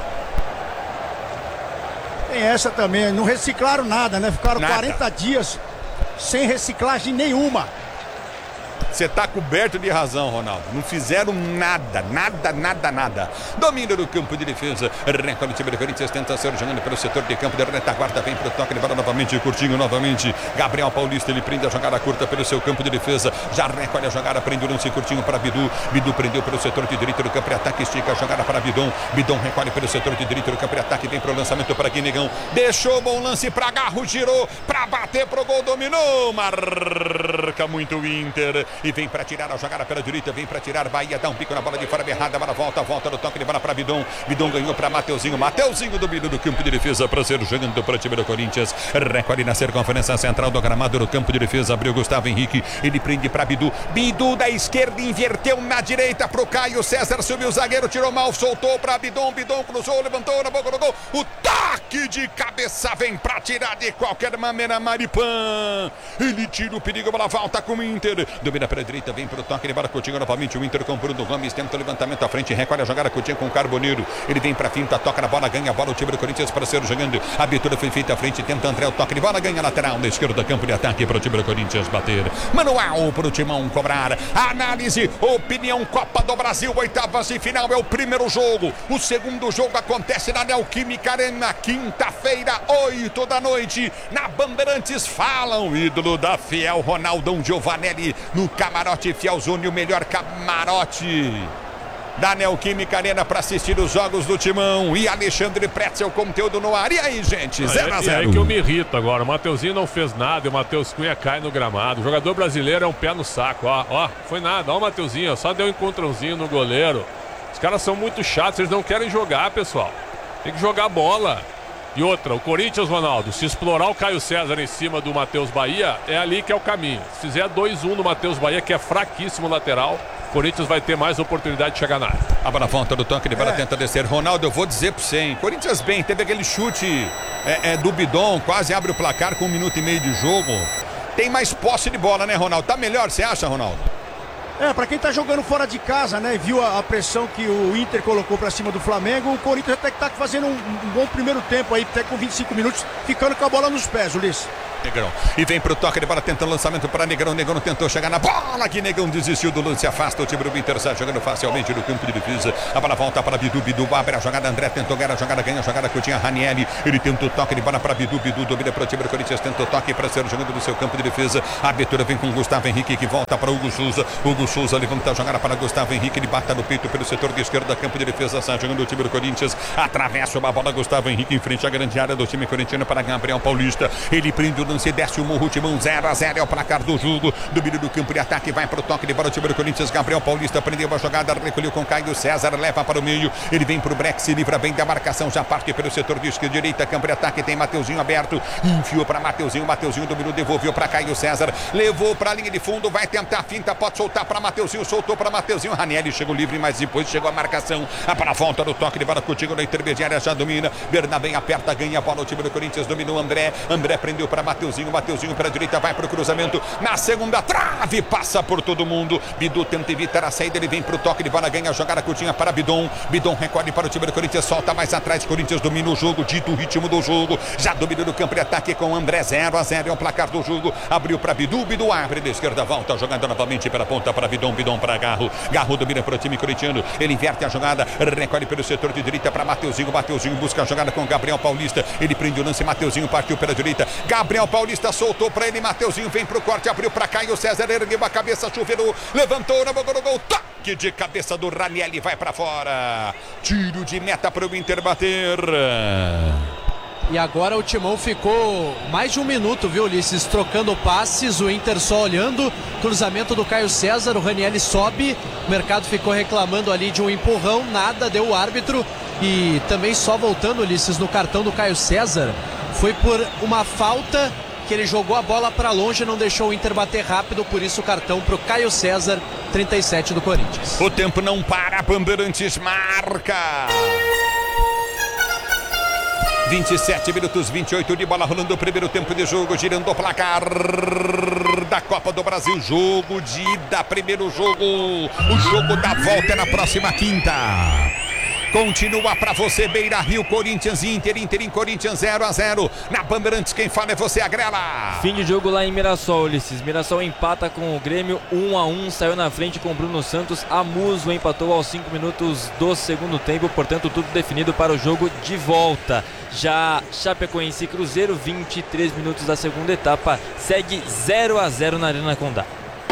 Tem essa também, não reciclaram nada, né? Ficaram 40 dias sem reciclagem nenhuma. Você tá coberto de razão, Ronaldo. Não fizeram nada. Domínio do campo de defesa. Recorde o time do Corinthians, tenta ser jogando pelo setor de campo de retaguarda. Vem pro toque de bola novamente, curtinho novamente. Gabriel Paulista, ele prende a jogada curta pelo seu campo de defesa. Já recolhe a jogada, prende o lance curtinho para Bidu. Bidu prendeu pelo setor de direito do campo de ataque, estica a jogada para Bidon. Bidon recolhe pelo setor de direito do campo de ataque, vem pro lançamento para Guinegão. Deixou bom lance para Garro, girou para bater pro gol, dominou. Marca muito o Inter. E vem para tirar a jogada pela direita, vem para tirar, Bahia dá um pico na bola de fora errada, a bola volta no toque de bola para Bidon. Bidon ganhou para Mateuzinho domínio do campo de defesa para ser jogando para o time do Corinthians. Recolhe na circunferência central do gramado do campo de defesa, abriu Gustavo Henrique, ele prende para Bidu. Bidu da esquerda, inverteu na direita pro Caio César, subiu o zagueiro, tirou mal, soltou para Bidon, Bidon cruzou, levantou na boca do gol, o toque de cabeça vem para tirar de qualquer maneira Maripan. Ele tira o perigo, a bola volta com o Inter, domina pela direita, vem pro toque, ele vai Coutinho novamente, o Inter com Bruno Gomes, tenta o levantamento à frente, recolhe a jogada, Coutinho com o Carboneiro, ele vem pra finta, toca na bola, ganha a bola, o time do Corinthians para ser jogando, a abertura foi feita à frente, tenta André, o toque de bola, ganha lateral na esquerda, campo de ataque para o time do Corinthians bater, manual pro Timão cobrar, análise, opinião, Copa do Brasil, oitavas de final, é o primeiro jogo, o segundo jogo acontece na Neoquímica Arena, quinta-feira, 8 da noite, na Bandeirantes, fala o ídolo da Fiel, Ronaldão Giovanelli, no camarote Fielzone, o melhor camarote da Neoquímica Arena para assistir os jogos do Timão. E Alexandre Pretzel, conteúdo no ar. E aí, gente, 0-0. É aí que eu me irrito agora. O Mateuzinho não fez nada e o Matheus Cunha cai no gramado. O jogador brasileiro é um pé no saco. Ó, foi nada. Ó o Mateuzinho, só deu um encontrãozinho no goleiro. caras são muito chatos, eles não querem jogar, pessoal. Tem que jogar bola. E outra, o Corinthians, Ronaldo, se explorar o Caio César em cima do Matheus Bahia, é ali que é o caminho. Se fizer 2-1 no Matheus Bahia, que é fraquíssimo lateral, o Corinthians vai ter mais oportunidade de chegar na área. A bola volta do toque, de bola tenta descer. Ronaldo, eu vou dizer pra você, hein? Corinthians bem, teve aquele chute do Bidon, quase abre o placar com 1 minuto e meio de jogo. Tem mais posse de bola, né, Ronaldo? Tá melhor, você acha, Ronaldo? Pra quem tá jogando fora de casa, né, viu a pressão que o Inter colocou pra cima do Flamengo, o Corinthians até que tá fazendo um bom primeiro tempo aí, até com 25 minutos, ficando com a bola nos pés, Ulisses. Negrão. E vem pro toque de bola, tenta o lançamento para Negrão. Negrão tentou chegar na bola, que Negão desistiu do lance, afasta o time do Inter, sai jogando facilmente no campo de defesa. A bola volta para Bidu, Bidu abre a jogada, André tentou ganhar a jogada, ganha a jogada que tinha Ranieri. Ele tenta o toque de bola para Bidu, Bidu domina para o time do Corinthians, tenta o toque para ser jogando no seu campo de defesa. A abertura vem com Gustavo Henrique, que volta para Hugo Souza. Hugo Souza levanta a jogada para Gustavo Henrique, ele bata no peito pelo setor de esquerda, campo de defesa, sai jogando o time do Corinthians. Atravessa uma bola, Gustavo Henrique em frente à grande área do time corintiano para Gabriel Paulista. Ele prende o lance, desce o morro. Timão 0-0 é o placar do jogo. Domínio do campo de ataque, vai para o toque de bola o time do Corinthians. Gabriel Paulista prendeu a jogada, recolheu com Caio César, leva para o meio. Ele vem para o break, se livra bem da marcação, já parte pelo setor de esquerda, direita, campo de ataque, tem Mateuzinho aberto, enfiou para Mateuzinho, Mateuzinho dominou, devolveu para Caio César, levou para a linha de fundo, vai tentar a finta, pode soltar para Mateuzinho, soltou para Mateuzinho, Ranieri chegou livre, mas depois chegou a marcação, para a volta do toque de bola contigo na intermediária, já domina, Bernabé aperta, ganha a bola, o time do Corinthians dominou André prendeu para Mateuzinho, Mateuzinho para a direita, vai para o cruzamento, na segunda trave, passa por todo mundo, Bidu tenta evitar a saída, ele vem para o toque de bola, ganha a jogada curtinha para Bidon, Bidon recolhe para o time do Corinthians, solta mais atrás, Corinthians domina o jogo, dito o ritmo do jogo, já domina no campo de ataque com André, 0-0 é o placar do jogo, abriu para Bidu, Bidu abre da esquerda, volta, jogando novamente pela ponta para Bidon, Bidon para Garro, Garro domina para o time corintiano, ele inverte a jogada, recolhe pelo setor de direita para Mateuzinho, Mateuzinho busca a jogada com Gabriel Paulista, ele prende o lance, Mateuzinho partiu pela direita, Gabriel Paulista soltou para ele, Mateuzinho vem pro corte, abriu para Caio César, ergueu a cabeça, chuveirou, levantou, na boca do gol, toque de cabeça do Ranieri, vai para fora, tiro de meta para o Inter bater. E agora o Timão ficou mais de 1 minuto, viu, Ulisses, trocando passes, o Inter só olhando, cruzamento do Caio César, o Ranieri sobe, o mercado ficou reclamando ali de um empurrão, nada, deu o árbitro. E também só voltando, Ulisses, no cartão do Caio César, foi por uma falta que ele jogou a bola para longe, não deixou o Inter bater rápido, por isso o cartão para o Caio César, 37 do Corinthians. O tempo não para, Bandeirantes marca. 27 minutos, 28 de bola rolando o primeiro tempo de jogo, girando o placar da Copa do Brasil, jogo de ida, primeiro jogo, o jogo da volta é na próxima quinta. Continua pra você, Beira Rio, Corinthians e Inter em Corinthians 0-0. Na Bandeirantes, quem fala é você, Agrela. Fim de jogo lá em Mirassol, Ulisses. Mirassol empata com o Grêmio 1-1, saiu na frente com o Bruno Santos. Amuso empatou aos 5 minutos do segundo tempo, portanto tudo definido para o jogo de volta. Já Chapecoense e Cruzeiro, 23 minutos da segunda etapa, segue 0-0 na Arena Condá.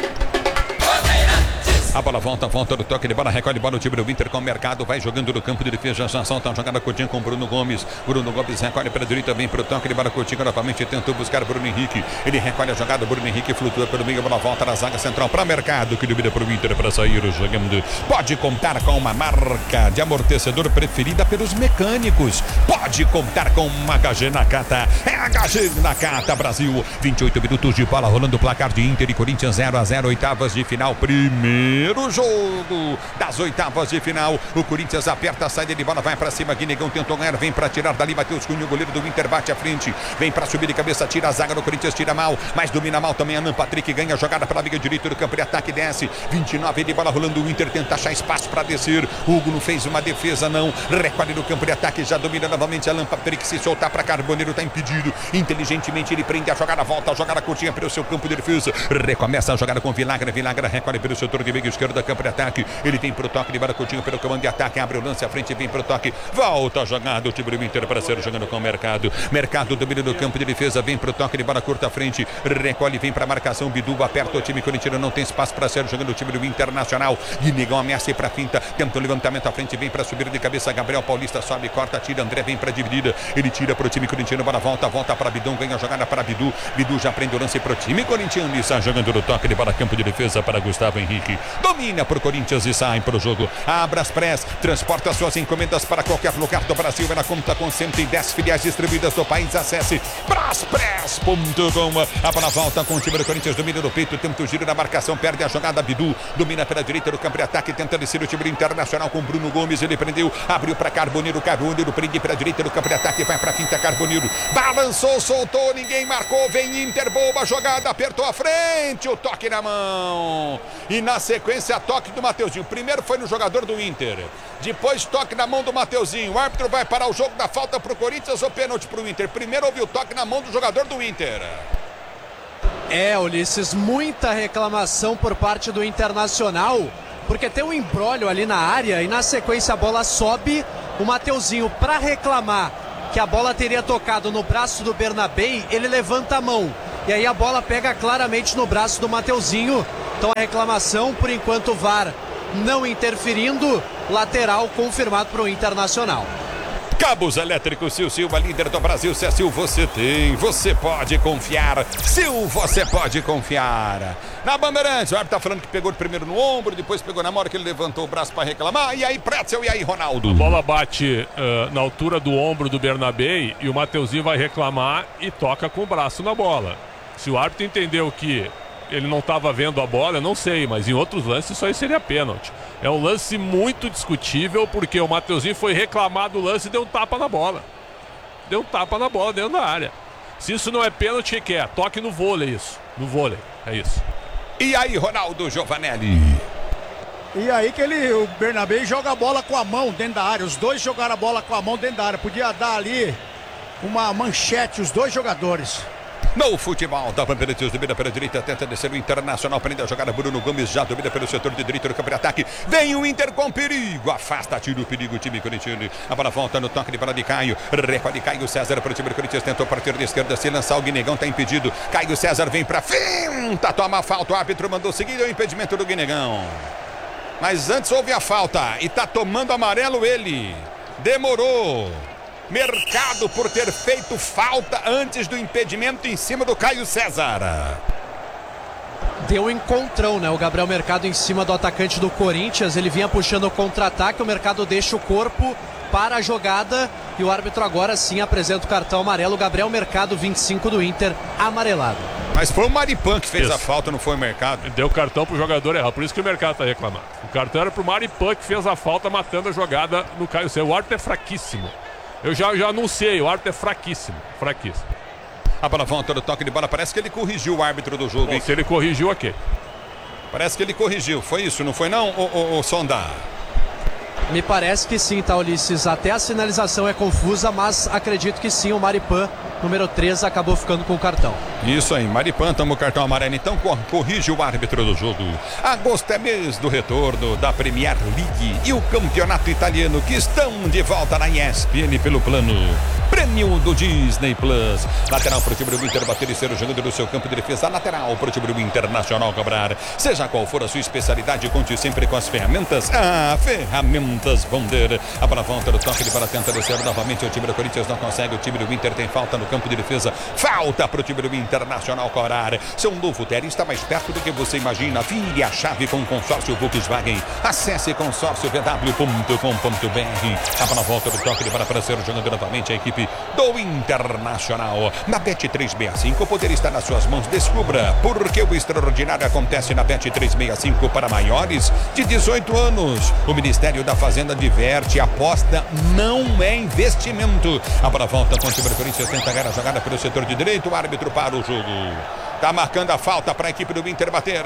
A bola volta do toque de bola, recolhe bola o time do Inter com o mercado, vai jogando no campo de defesa, já solta a jogada curtinha com Bruno Gomes. Bruno Gomes recolhe para a direita, vem para o toque de bola curtinha, novamente tentou buscar Bruno Henrique. Ele recolhe a jogada, Bruno Henrique flutua pelo meio, a bola volta na zaga central para o mercado, que domina para o Inter para sair jogando. Pode contar com uma marca de amortecedor preferida pelos mecânicos. Pode contar com uma HG Nakata. É HG Nakata Brasil. 28 minutos de bola rolando o placar de Inter e Corinthians 0-0, oitavas de final, primeiro jogo das oitavas de final. O Corinthians aperta a saída de bola, vai pra cima, Guinegão tentou ganhar, vem pra tirar dali, Matheus Cunha, o goleiro do Inter bate à frente, vem pra subir de cabeça, tira a zaga do Corinthians, tira mal, mas domina mal também Anan Patrick, ganha a jogada pela liga direita do campo de ataque, desce, 29 de bola rolando, o Inter tenta achar espaço pra descer, Hugo não fez uma defesa não, recolhe no campo de ataque, já domina novamente Anan Patrick, se soltar pra Carboneiro tá impedido, inteligentemente ele prende a jogada, volta a jogada curtinha pelo seu campo de defesa, recomeça a jogada com Vilagra, Vilagra recolhe pelo setor de meio esquerdo, campo de ataque, ele vem pro toque de bola curtinho pelo comando de ataque, abre o lance à frente, vem pro toque, volta a jogada, o time do Inter para ser jogando com o mercado domina do campo de defesa, vem pro toque de bola curta à frente, recolhe, vem pra marcação, Bidu aperta o time corintiano, não tem espaço para ser jogando o time do Internacional, Guinegão ameaça ir pra finta, tenta o levantamento à frente, vem pra subir de cabeça, Gabriel Paulista sobe, corta, tira, André vem para dividida. Ele tira para o time corintiano, bola volta para Bidão, ganha a jogada para Bidu. Bidu já prende o lance para o time corintiano e está jogando no toque de bola, campo de defesa para Gustavo Henrique. Domina para o Corinthians e sai para o jogo. A Braspress transporta suas encomendas para qualquer lugar do Brasil. Ela conta com 110 filiais distribuídas do país. Acesse braspress.com. A bola volta com o time do Corinthians, domina no peito, tenta o giro na marcação, perde a jogada. Bidu domina pela direita do campo de ataque, tenta descer o time do Internacional com Bruno Gomes. Ele prendeu, abriu para Carboneiro. Carboneiro prende pela direita do campo de ataque, vai para a finta. Carboneiro balançou, soltou, ninguém marcou. Vem Inter, boa jogada, apertou a frente, o toque na mão. E na sequência, toque do Mateuzinho. Primeiro foi no jogador do Inter, depois toque na mão do Mateuzinho. O árbitro vai parar o jogo da falta para o Corinthians ou pênalti para o Inter? Primeiro houve o toque na mão do jogador do Inter. Ulisses, muita reclamação por parte do Internacional, porque tem um embrólio ali na área e na sequência a bola sobe. O Mateuzinho, para reclamar que a bola teria tocado no braço do Bernabei, ele levanta a mão e aí a bola pega claramente no braço do Mateuzinho. Então a reclamação, por enquanto o VAR não interferindo, lateral confirmado para o Internacional. Cabos elétricos Sil Silva, líder do Brasil. Se é Sil, você tem, você pode confiar. Sil, você pode confiar. Na Bandeirantes, o árbitro tá falando que pegou primeiro no ombro, depois pegou na hora que ele levantou o braço para reclamar. E aí, Pretzel, e aí, Ronaldo? A bola bate na altura do ombro do Bernabei e o Mateuzinho vai reclamar e toca com o braço na bola. Se o árbitro entendeu que ele não estava vendo a bola, eu não sei, mas em outros lances isso aí seria pênalti. É um lance muito discutível, porque o Mateuzinho foi reclamar do lance e deu um tapa na bola. Deu um tapa na bola dentro da área. Se isso não é pênalti, o que é? Toque no vôlei, isso. No vôlei, é isso. E aí, Ronaldo Giovanelli? E aí que o Bernabei joga a bola com a mão dentro da área. Os dois jogaram a bola com a mão dentro da área. Podia dar ali uma manchete, os dois jogadores. No futebol da Bandeirantes, domina pela direita, tenta descer o Internacional, prende a jogada, Bruno Gomes já domina pelo setor de direita do campo de ataque. Vem o Inter com perigo, afasta, tira o perigo, o time corintiano. A bola volta no toque de bola de Caio, recolhe Caio César para o time do Corinthians, tentou partir de esquerda, se lançar, o Guinegão está impedido. Caio César vem para finta, toma a falta, o árbitro mandou seguir o impedimento do Guinegão. Mas antes houve a falta e está tomando amarelo ele. Demorou. Mercado por ter feito falta antes do impedimento em cima do Caio César. Deu um encontrão, né? O Gabriel Mercado em cima do atacante do Corinthians. Ele vinha puxando o contra-ataque. O Mercado deixa o corpo para a jogada. E o árbitro agora sim apresenta o cartão amarelo. Gabriel Mercado, 25 do Inter, amarelado. Mas foi o Maripan que fez a falta, não foi o Mercado. Deu cartão pro jogador errado, por isso que o Mercado tá reclamando. O cartão era pro Maripan, que fez a falta, matando a jogada no Caio César. O árbitro é fraquíssimo. Eu já anunciei, o árbitro é fraquíssimo. Fraquíssimo. A bola volta do toque de bola, parece que ele corrigiu o árbitro do jogo. Bom, se ele corrigiu, ok. Parece que ele corrigiu, foi isso, não foi não, o Sonda? Me parece que sim, tá, Ulisses? Até a sinalização é confusa, mas acredito que sim, o Maripan, número 3, acabou ficando com o cartão. Isso aí, Maripan toma o cartão amarelo, então corrige o árbitro do jogo. Agosto é mês do retorno da Premier League e o campeonato italiano, que estão de volta na ESPN pelo plano Prêmio do Disney Plus. Lateral para o time do Inter bater e ser o jogador do seu campo de defesa. Lateral para o time do Internacional cobrar. Seja qual for a sua especialidade, conte sempre com as ferramentas. Ferramentas Bonder. A bola volta do toque de bola, tenta descer novamente. O time do Corinthians não consegue. O time do Inter tem falta no campo de defesa. Falta para o time do Internacional cobrar. Seu novo Ter está mais perto do que você imagina. Vire a chave com o consórcio Volkswagen. Acesse consórciovw.com.br. A bola volta do toque de bola para ser o jogador novamente. A equipe do Internacional. Na Bet365, o poder está nas suas mãos. Descubra porque o extraordinário acontece na Bet365 para maiores de 18 anos. O Ministério da Fazenda diverte, aposta não é investimento. A bola volta com o time do Corinthians, tenta ganhar a jogada pelo setor de direito, o árbitro para o jogo. Tá marcando a falta para a equipe do Inter bater.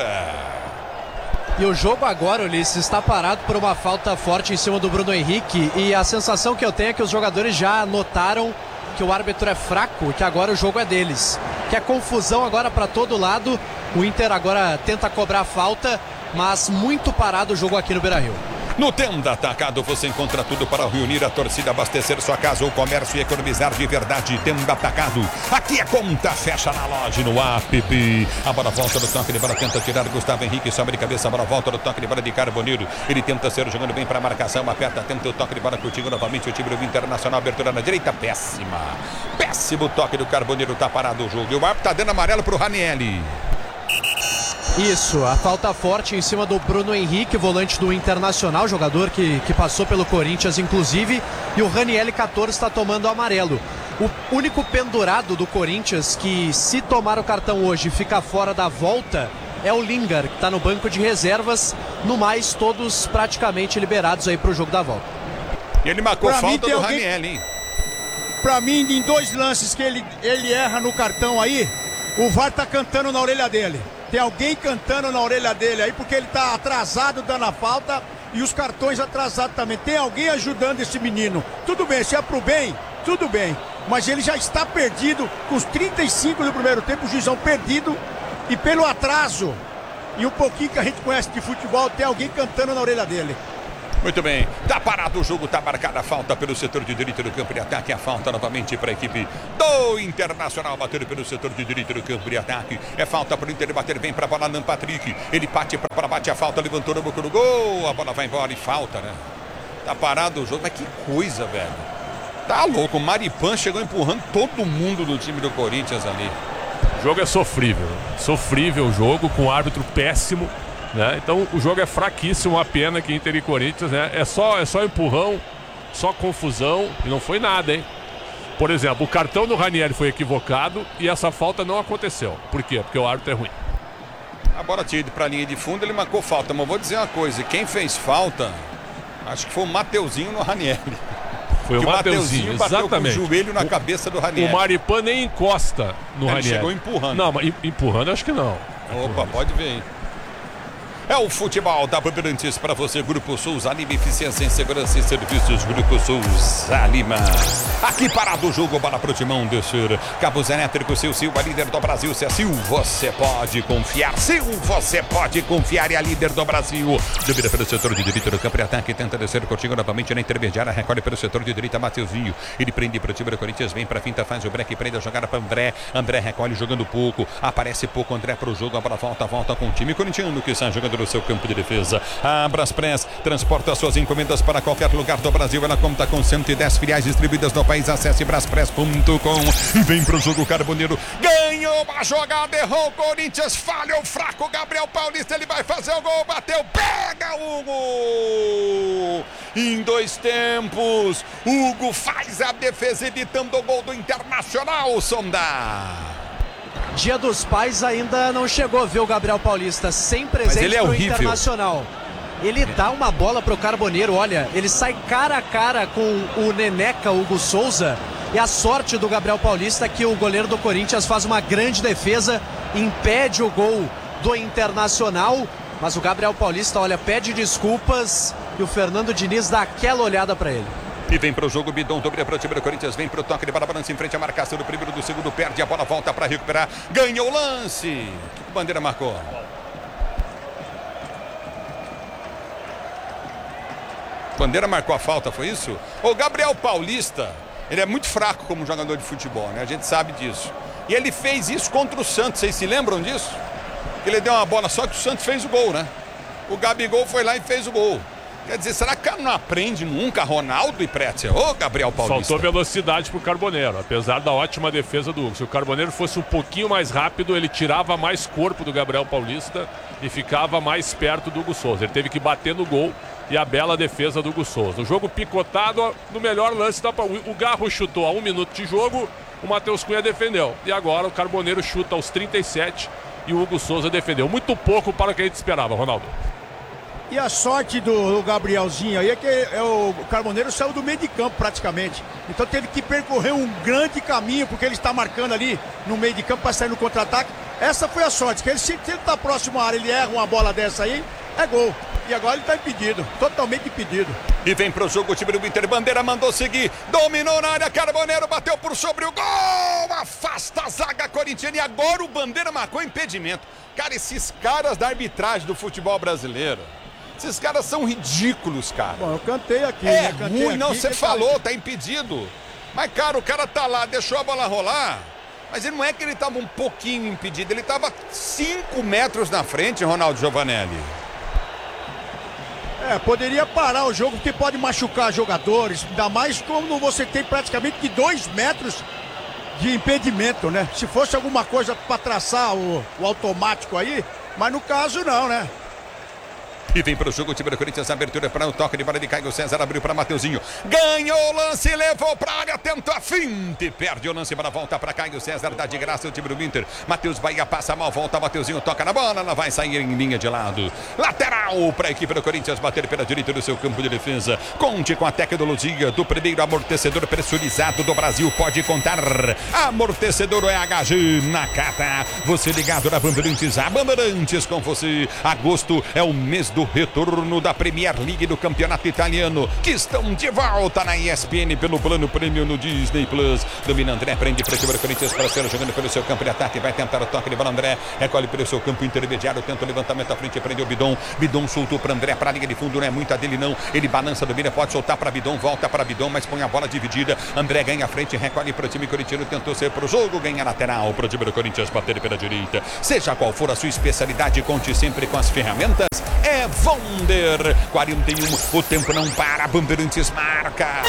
E o jogo agora, Ulisses, está parado por uma falta forte em cima do Bruno Henrique. E a sensação que eu tenho é que os jogadores já notaram que o árbitro é fraco e que agora o jogo é deles. Que é confusão agora para todo lado. O Inter agora tenta cobrar a falta, mas muito parado o jogo aqui no Beira-Rio. No Tenda Atacado você encontra tudo para reunir a torcida, abastecer sua casa ou comércio e economizar de verdade. Tenda Atacado. Aqui a conta fecha na loja, no app. A bola volta do toque de bola, tenta tirar Gustavo Henrique, sobe de cabeça, a bola volta do toque de bola de Carboneiro. Ele tenta ser jogando bem para a marcação, aperta, tenta o toque de bola contigo novamente. O time do Internacional, abertura na direita, péssima. Péssimo toque do Carboneiro, tá parado o jogo. E o árbitro tá dando amarelo pro Ranieri. Isso, a falta forte em cima do Bruno Henrique, volante do Internacional, jogador que passou pelo Corinthians inclusive, e o Ranieri 14 está tomando amarelo. O único pendurado do Corinthians que, se tomar o cartão hoje, fica fora da volta é o Lingard, que está no banco de reservas. No mais, todos praticamente liberados aí para o jogo da volta. E ele marcou falta do Ranieri, hein? Pra mim, em 2 lances que ele erra no cartão aí, o VAR tá cantando na orelha dele. Tem alguém cantando na orelha dele aí, porque ele tá atrasado dando a falta e os cartões atrasados também. Tem alguém ajudando esse menino. Tudo bem, se é pro bem, tudo bem. Mas ele já está perdido, com os 35 do primeiro tempo, o juizão perdido. E pelo atraso e um pouquinho que a gente conhece de futebol, tem alguém cantando na orelha dele. Muito bem, tá parado o jogo, tá marcada a falta pelo setor de direita do campo de ataque. A falta novamente para a equipe do Internacional, batendo pelo setor de direita do campo de ataque. É falta para o Inter bater, vem para a bola, Nan Patrick. Ele bate a falta, levantou no boca do gol. A bola vai embora e falta, né? Tá parado o jogo, mas que coisa, velho. Tá louco, o Maripan chegou empurrando todo mundo do time do Corinthians ali. O jogo é sofrível. Sofrível o jogo, com um árbitro péssimo. Né? Então o jogo é fraquíssimo, uma pena que Inter e Corinthians, né? É só empurrão, só confusão e não foi nada, hein? Por exemplo, o cartão do Ranieri foi equivocado e essa falta não aconteceu. Por quê? Porque o árbitro é ruim. A bola tinha ido para a linha de fundo, ele marcou falta, mas vou dizer uma coisa, quem fez falta, acho que foi o Mateuzinho no Ranieri. Foi o Mateuzinho, exatamente. Com o joelho na cabeça do Ranieri. O Maripan nem encosta no Ranieri. Ele chegou empurrando. Não, mas empurrando acho que não. Opa, pode ver, hein? É o futebol da Bandeirantes para você, Grupo Souza Lima, eficiência em segurança e serviços, Grupo Souza Lima. Aqui parado o jogo, bola pro timão descer. Cabos elétricos, seu Silva, líder do Brasil. Se é Sil, você pode confiar. Sil, você pode confiar, é a líder do Brasil. Duvida pelo setor de direita do campo de ataque, tenta descer contigo novamente na intermediária, recolhe pelo setor de direita, Mateuzinho. Ele prende pro time do Corinthians, vem pra finta, faz o break, prende a jogada para André. André recolhe jogando pouco, aparece pouco André pro jogo, a bola volta com o time corintiano que está jogando no seu campo de defesa. A Braspress transporta suas encomendas para qualquer lugar do Brasil. Ela conta com 110 filiais distribuídas no país. Acesse braspress.com e vem pro jogo. Carboneiro ganhou uma jogada, errou o Corinthians, falhou fraco. Gabriel Paulista, ele vai fazer o gol, bateu, pega Hugo. Em 2 tempos, Hugo faz a defesa evitando o gol do Internacional, Sonda. Dia dos Pais ainda não chegou, viu, Gabriel Paulista? Sem presente pro Internacional. Ele dá uma bola pro Carboneiro, olha, ele sai cara a cara com o Neneca, Hugo Souza. E a sorte do Gabriel Paulista é que o goleiro do Corinthians faz uma grande defesa, impede o gol do Internacional. Mas o Gabriel Paulista, olha, pede desculpas e o Fernando Diniz dá aquela olhada para ele. E vem pro jogo, Bidon, dobra para o time do Corinthians, vem pro toque de bola, balança em frente à marcação do primeiro, do segundo, perde a bola, volta para recuperar, ganhou o lance. O que o Bandeira marcou? Bandeira marcou a falta, foi isso? O Gabriel Paulista, ele é muito fraco como jogador de futebol, né? A gente sabe disso. E ele fez isso contra o Santos, vocês se lembram disso? Ele deu uma bola só que o Santos fez o gol, né? O Gabigol foi lá e fez o gol. Quer dizer, será que o cara não aprende nunca, Ronaldo e Pretzel? Ô, Gabriel Paulista. Faltou velocidade pro Carboneiro, apesar da ótima defesa do Hugo. Se o Carboneiro fosse um pouquinho mais rápido, ele tirava mais corpo do Gabriel Paulista e ficava mais perto do Hugo Souza. Ele teve que bater no gol e a bela defesa do Hugo Souza. O jogo picotado no melhor lance da... O Garro chutou a 1 minuto de jogo, o Matheus Cunha defendeu. E agora o Carboneiro chuta aos 37 e o Hugo Souza defendeu. Muito pouco para o que a gente esperava, Ronaldo. E a sorte do Gabrielzinho aí é que o Carboneiro saiu do meio de campo praticamente. Então teve que percorrer um grande caminho, porque ele está marcando ali no meio de campo para sair no contra-ataque. Essa foi a sorte, que ele, se ele está próximo à área, ele erra uma bola dessa aí, é gol. E agora ele está impedido, totalmente impedido. E vem pro jogo o time do Inter, Bandeira mandou seguir, dominou na área, Carboneiro bateu por sobre o gol, afasta a zaga corintiana e agora o Bandeira marcou impedimento. Cara, esses caras da arbitragem do futebol brasileiro, Esses caras são ridículos, cara. Bom, eu cantei aqui, É né? Cantei ruim, não, aqui, você que falou, tá impedido. Mas, cara, o cara tá lá, deixou a bola rolar. Mas ele não é que ele tava um pouquinho impedido, ele tava 5 metros na frente, Ronaldo Giovanelli. Poderia parar o jogo, porque pode machucar jogadores, ainda mais quando você tem praticamente que 2 metros de impedimento, né? Se fosse alguma coisa para traçar o automático aí, mas no caso não, né? E vem pro jogo o time do Corinthians, abertura para o toque de bola de Caio César, abriu para Mateuzinho, ganhou o lance, levou para a área, tentou a finte, perde o lance para volta para Caio César, dá de graça o time do Inter, Matheus Bahia passa mal, volta, Mateuzinho toca na bola, ela vai sair em linha de lado, lateral para a equipe do Corinthians, bater pela direita do seu campo de defesa, conte com a tecnologia do primeiro amortecedor pressurizado do Brasil, pode contar, amortecedor EHG Nakata, você ligado na Bandeirantes, a Bandeirantes com você, agosto é o mês do retorno da Premier League do Campeonato Italiano, que estão de volta na ESPN pelo plano prêmio no Disney Plus. Domina André, prende para o Corinthians para ser jogando pelo seu campo de ataque, vai tentar o toque de bola. André recolhe pelo seu campo intermediário, tenta o levantamento à frente, prendeu o Bidon. Bidon soltou para André, para a linha de fundo, não é muita dele não. Ele balança, domina, pode soltar para Bidon, volta para Bidon, mas põe a bola dividida. André ganha a frente, recolhe para o time corintiano, tentou ser para o jogo, ganha lateral para o time do Corinthians bater pela direita. Seja qual for a sua especialidade, conte sempre com as ferramentas. É Wonder 41, o tempo não para, Bandeirantes marca.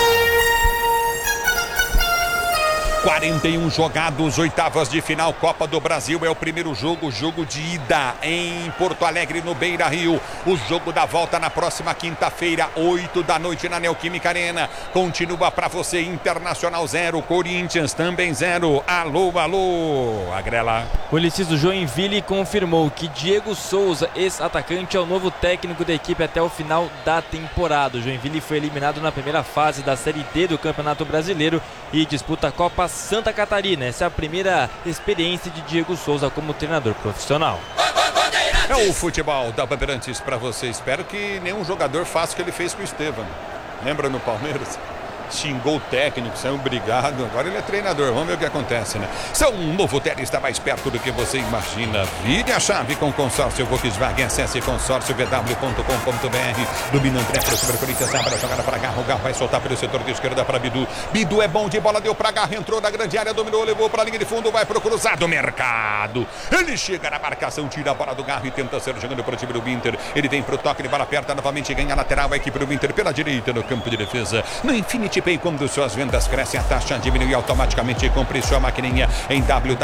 41 jogados, oitavas de final, Copa do Brasil, é o primeiro jogo, jogo de ida em Porto Alegre, no Beira-Rio. O jogo da volta na próxima quinta-feira, 8 da noite na Neoquímica Arena. Continua para você, Internacional 0, Corinthians também 0. Alô, alô, Agrela. O Ulisses do Joinville confirmou que Diego Souza, ex-atacante, é o novo técnico da equipe até o final da temporada. O Joinville foi eliminado na primeira fase da Série D do Campeonato Brasileiro e disputa a Copa Santa Catarina. Essa é a primeira experiência de Diego Souza como treinador profissional. É o futebol da Bandeirantes para você. Espero que nenhum jogador faça o que ele fez com o Estevam. Lembra no Palmeiras? Xingou o técnico, saiu brigado. Agora ele é treinador, vamos ver o que acontece, né? São um novo Tele está mais perto do que você imagina. Vire a chave com o consórcio Volkswagen. Acesse consórciovw.com.br. Domina André para o Super Corinthians, abre a jogada para Garro. Garro vai soltar pelo setor de esquerda para Bidu. Bidu é bom de bola, deu para Garro, entrou na grande área, dominou, levou para a linha de fundo, vai pro cruzado, Mercado. Ele chega na marcação, tira a bola do Garro e tenta ser jogando para o time do Inter. Ele vem pro toque de bola aperta, novamente ganha a lateral, a equipe do Inter pela direita no campo de defesa. No Infinity Pay, quando suas vendas crescem, a taxa diminui automaticamente. Compre sua maquininha em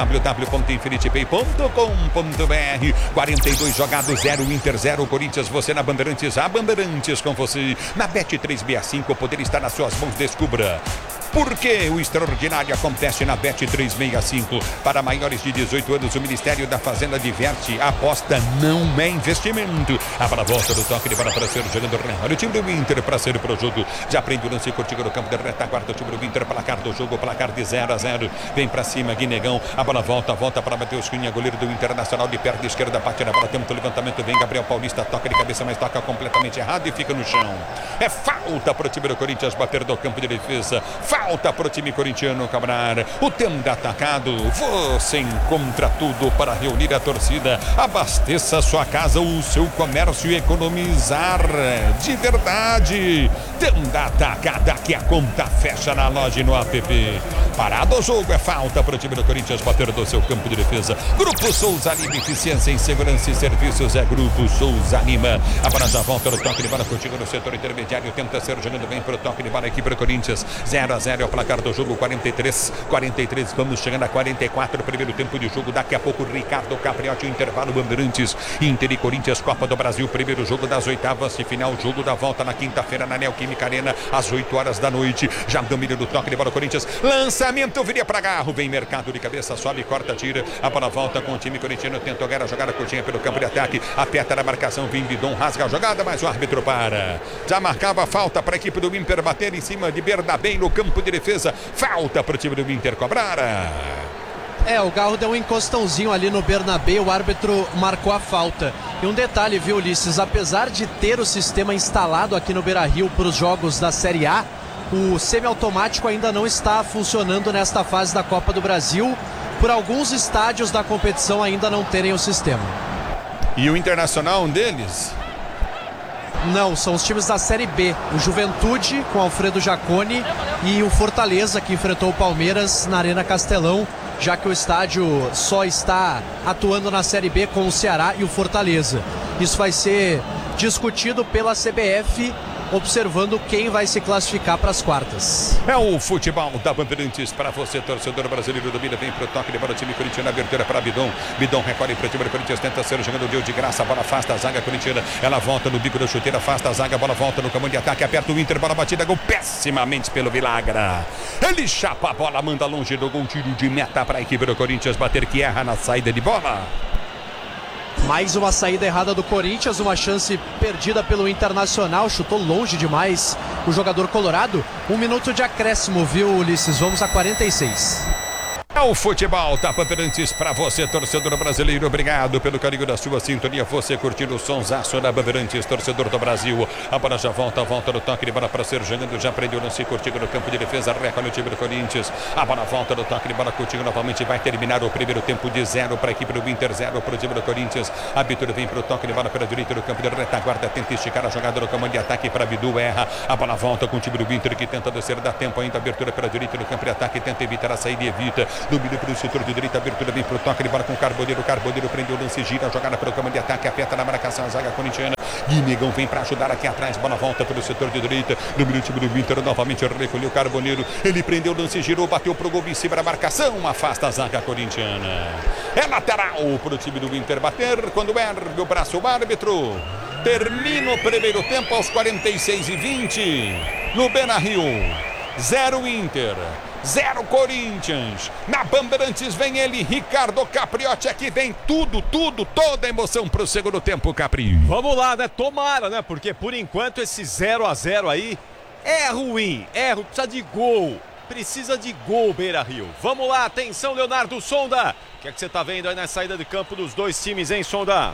www.infinitypay.com.br. 42 jogados, 0 Inter, 0 Corinthians. Você na Bandeirantes, a Bandeirantes com você. Na Bet365, o poder está nas suas mãos, descubra. Porque o extraordinário acontece na Bet365. Para maiores de 18 anos, o Ministério da Fazenda diverte. A aposta não é investimento. A bola volta do toque de bola para ser jogando. Olha o time do Inter para ser pro jogo. Já prende o lance curtido no campo de retaguarda. O time do Inter, placar do jogo, placar de 0-0. Vem para cima, Guinegão. A bola volta para Matheus Cunha, goleiro do Internacional de perna esquerda. Bate na bola, tenta o levantamento. Vem Gabriel Paulista, toca de cabeça, mas toca completamente errado e fica no chão. É falta para o time do Corinthians bater do campo de defesa. Falta para o time corintiano cobrar. O tempo atacado. Você encontra tudo para reunir a torcida. Abasteça sua casa, o seu comércio e economizar de verdade. Tenda atacada que a conta fecha na loja e no app. Parado o jogo, é falta para o time do Corinthians bater do seu campo de defesa. Grupo Souza Lima, eficiência em segurança e serviços, é Grupo Souza Lima. A bola já volta no toque de bola contigo no setor intermediário, tenta ser jogando bem para o toque de bola, equipe do Corinthians. 0-0 é o placar do jogo, 43, vamos chegando a 44, primeiro tempo de jogo. Daqui a pouco Ricardo Capriotti, intervalo, Bandeirantes, Inter e Corinthians, Copa do Brasil, primeiro jogo das oitavas de final, jogo da volta na quinta-feira na Neoquímica Arena, às 8 horas da noite. Já domina do toque de bola Corinthians, lançamento, viria para Garro, vem Mercado de cabeça, sobe, corta, tira, a bola volta com o time corintiano, tenta a jogada curtinha pelo campo de ataque, aperta na marcação, vem Bidon, rasga a jogada, mas o árbitro para. Já marcava falta para a equipe do Inter bater em cima de Bernabé no campo de defesa, falta para o time do Inter cobrar. O Garro deu um encostãozinho ali no Bernabé, o árbitro marcou a falta. E um detalhe, viu, Ulisses, apesar de ter o sistema instalado aqui no Beira-Rio para os jogos da Série A, o semiautomático ainda não está funcionando nesta fase da Copa do Brasil, por alguns estádios da competição ainda não terem o sistema. E o Internacional, um deles? Não, são os times da Série B. O Juventude, com Alfredo Jaconi, e o Fortaleza, que enfrentou o Palmeiras na Arena Castelão, já que o estádio só está atuando na Série B com o Ceará e o Fortaleza. Isso vai ser discutido pela CBF, observando quem vai se classificar para as quartas. É o futebol da Bandeirantes para você, torcedor brasileiro. Domina, vem pro toque, levando o time corintiano, abertura para Bidon. Bidon recolhe para o time do Corinthians, tenta ser jogando de graça, a bola afasta a zaga corintiana. Ela volta no bico da chuteira, afasta a zaga, a bola volta no comando de ataque, aperta o Inter, bola batida, gol pessimamente pelo Vilagra. Ele chapa a bola, manda longe do gol, tiro de meta para a equipe do Corinthians bater, que erra na saída de bola. Mais uma saída errada do Corinthians, uma chance perdida pelo Internacional, chutou longe demais o jogador colorado. 1 minuto de acréscimo, viu, Ulisses? Vamos a 46. É o futebol da Bandeirantes para você, torcedor brasileiro. Obrigado pelo carinho da sua sintonia. Você curtindo o sonsaço da Bandeirantes, torcedor do Brasil. A bola já volta no toque de bola para ser jogando. Já prendeu o lance curtindo no campo de defesa. Recolhe o time do Corinthians. A bola volta no toque de bola curtindo novamente. Vai terminar o primeiro tempo de 0 para a equipe do Inter, 0 para o time do Corinthians. A abertura vem para o toque de bola pela direita do campo de retaguarda. Tenta esticar a jogada no comando de ataque para Bidu. Erra. A bola volta com o time do Inter que tenta descer. Dá tempo ainda. Abertura pela direita do campo de ataque. Tenta evitar a saída e evita. Domínio para o setor de direita, abertura bem pro toque de bola com o Carboneiro. Carboneiro prendeu o lance, gira a jogada pelo comando de ataque, aperta na marcação a zaga corintiana. Guinegão vem para ajudar aqui atrás, bola volta pelo setor de direita. Domínio time do Inter, novamente recolheu o Carboneiro. Ele prendeu o lance, girou, bateu pro gol em cima da marcação, afasta a zaga corintiana. É lateral pro time do Inter bater quando ergue o braço o árbitro. Termina o primeiro tempo aos 46:20 no Beira-Rio. 0 Inter, 0 Corinthians. Na Bandeirantes vem ele, Ricardo Capriotti. Aqui vem toda a emoção pro segundo tempo, Capri. Vamos lá, né? Tomara, né? Porque por enquanto esse 0-0 aí é ruim. Precisa de gol, Beira-Rio. Vamos lá, atenção, Leonardo Sonda. O que é que você tá vendo aí na saída de campo dos dois times, hein, Sonda?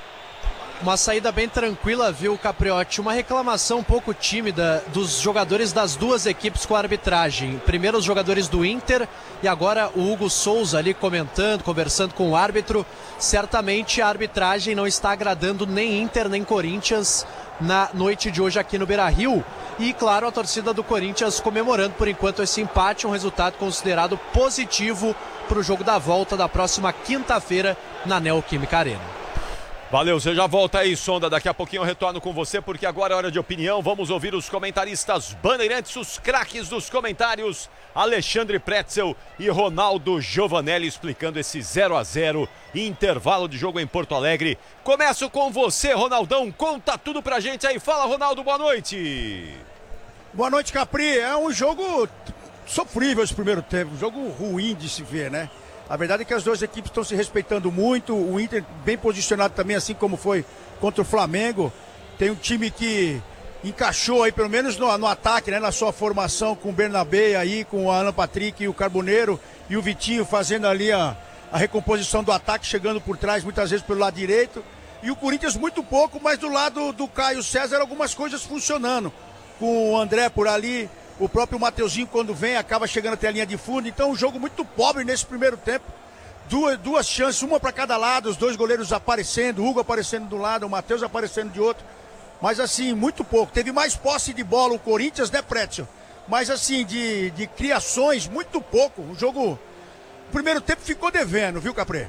Uma saída bem tranquila, viu, Capriotti? Uma reclamação um pouco tímida dos jogadores das duas equipes com a arbitragem. Primeiro os jogadores do Inter e agora o Hugo Souza ali comentando, conversando com o árbitro. Certamente a arbitragem não está agradando nem Inter nem Corinthians na noite de hoje aqui no Beira-Rio. E, claro, a torcida do Corinthians comemorando por enquanto esse empate, um resultado considerado positivo para o jogo da volta da próxima quinta-feira na Neoquímica Arena. Valeu, você já volta aí, Sonda. Daqui a pouquinho eu retorno com você, porque agora é hora de opinião. Vamos ouvir os comentaristas bandeirantes, os craques dos comentários. Alexandre Pretzel e Ronaldo Giovanelli explicando esse 0-0, intervalo de jogo em Porto Alegre. Começo com você, Ronaldão. Conta tudo pra gente aí. Fala, Ronaldo, boa noite. Boa noite, Capri. É um jogo sofrível esse primeiro tempo, um jogo ruim de se ver, né? A verdade é que as duas equipes estão se respeitando muito, o Inter bem posicionado também, assim como foi contra o Flamengo. Tem um time que encaixou aí, pelo menos no ataque, né, na sua formação, com o Bernabé aí, com o Alan Patrick e o Carboneiro e o Vitinho fazendo ali a recomposição do ataque, chegando por trás, muitas vezes pelo lado direito. E o Corinthians muito pouco, mas do lado do Caio César algumas coisas funcionando. Com o André por ali, o próprio Mateuzinho, quando vem, acaba chegando até a linha de fundo. Então, um jogo muito pobre nesse primeiro tempo. Duas chances, uma para cada lado, os dois goleiros aparecendo, o Hugo aparecendo de um lado, o Matheus aparecendo de outro. Mas, assim, muito pouco. Teve mais posse de bola o Corinthians, né, Pretzel? Mas, assim, de criações, muito pouco. O jogo, o primeiro tempo ficou devendo, viu, Capri?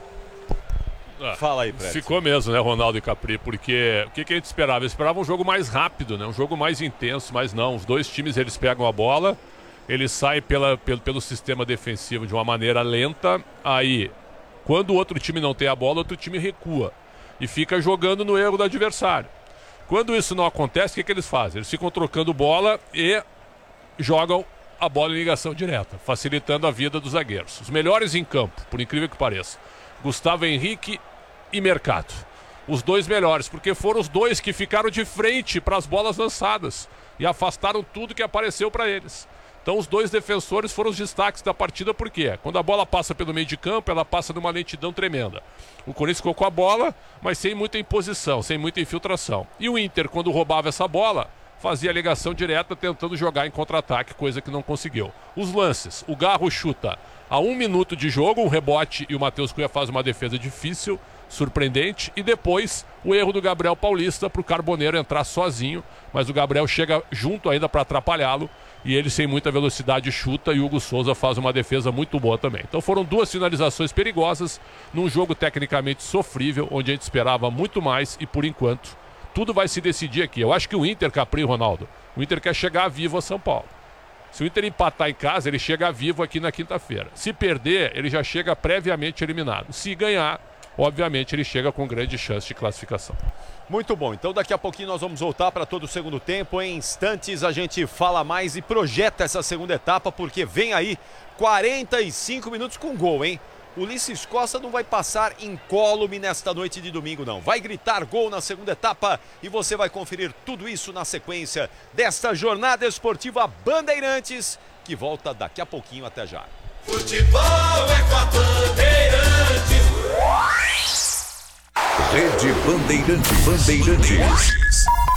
Fala aí, Pretzel. Ficou mesmo, né, Ronaldo e Capri, porque o que a gente esperava? Eu esperava um jogo mais rápido, né, um jogo mais intenso, mas não, os dois times eles pegam a bola, eles saem pelo sistema defensivo de uma maneira lenta, aí quando o outro time não tem a bola, o outro time recua e fica jogando no erro do adversário. Quando isso não acontece, o que eles fazem? Eles ficam trocando bola e jogam a bola em ligação direta, facilitando a vida dos zagueiros. Os melhores em campo, por incrível que pareça, Gustavo Henrique e Mercado. Os dois melhores, porque foram os dois que ficaram de frente para as bolas lançadas e afastaram tudo que apareceu para eles. Então os dois defensores foram os destaques da partida, porque quando a bola passa pelo meio de campo, ela passa numa lentidão tremenda. O Corinthians ficou com a bola, mas sem muita imposição, sem muita infiltração. E o Inter, quando roubava essa bola, fazia a ligação direta tentando jogar em contra-ataque, coisa que não conseguiu. Os lances, o Garro chuta a 1 minuto de jogo, um rebote, e o Matheus Cunha faz uma defesa difícil, surpreendente. E depois o erro do Gabriel Paulista para o Carboneiro entrar sozinho, mas o Gabriel chega junto ainda para atrapalhá-lo e ele sem muita velocidade chuta e o Hugo Souza faz uma defesa muito boa também. Então foram duas finalizações perigosas num jogo tecnicamente sofrível, onde a gente esperava muito mais e por enquanto tudo vai se decidir aqui. Eu acho que o Inter, Capri, Ronaldo, o Inter quer chegar vivo a São Paulo. Se o Inter empatar em casa, ele chega vivo aqui na quinta-feira. Se perder, ele já chega previamente eliminado. Se ganhar, obviamente, ele chega com grande chance de classificação. Muito bom, então daqui a pouquinho nós vamos voltar para todo o segundo tempo. Em instantes a gente fala mais e projeta essa segunda etapa, porque vem aí 45 minutos com gol, hein? Ulisses Costa não vai passar incólume nesta noite de domingo, não. Vai gritar gol na segunda etapa e você vai conferir tudo isso na sequência desta jornada esportiva Bandeirantes, que volta daqui a pouquinho. Até já. Futebol é com a Bandeirantes. Rede Bandeirantes.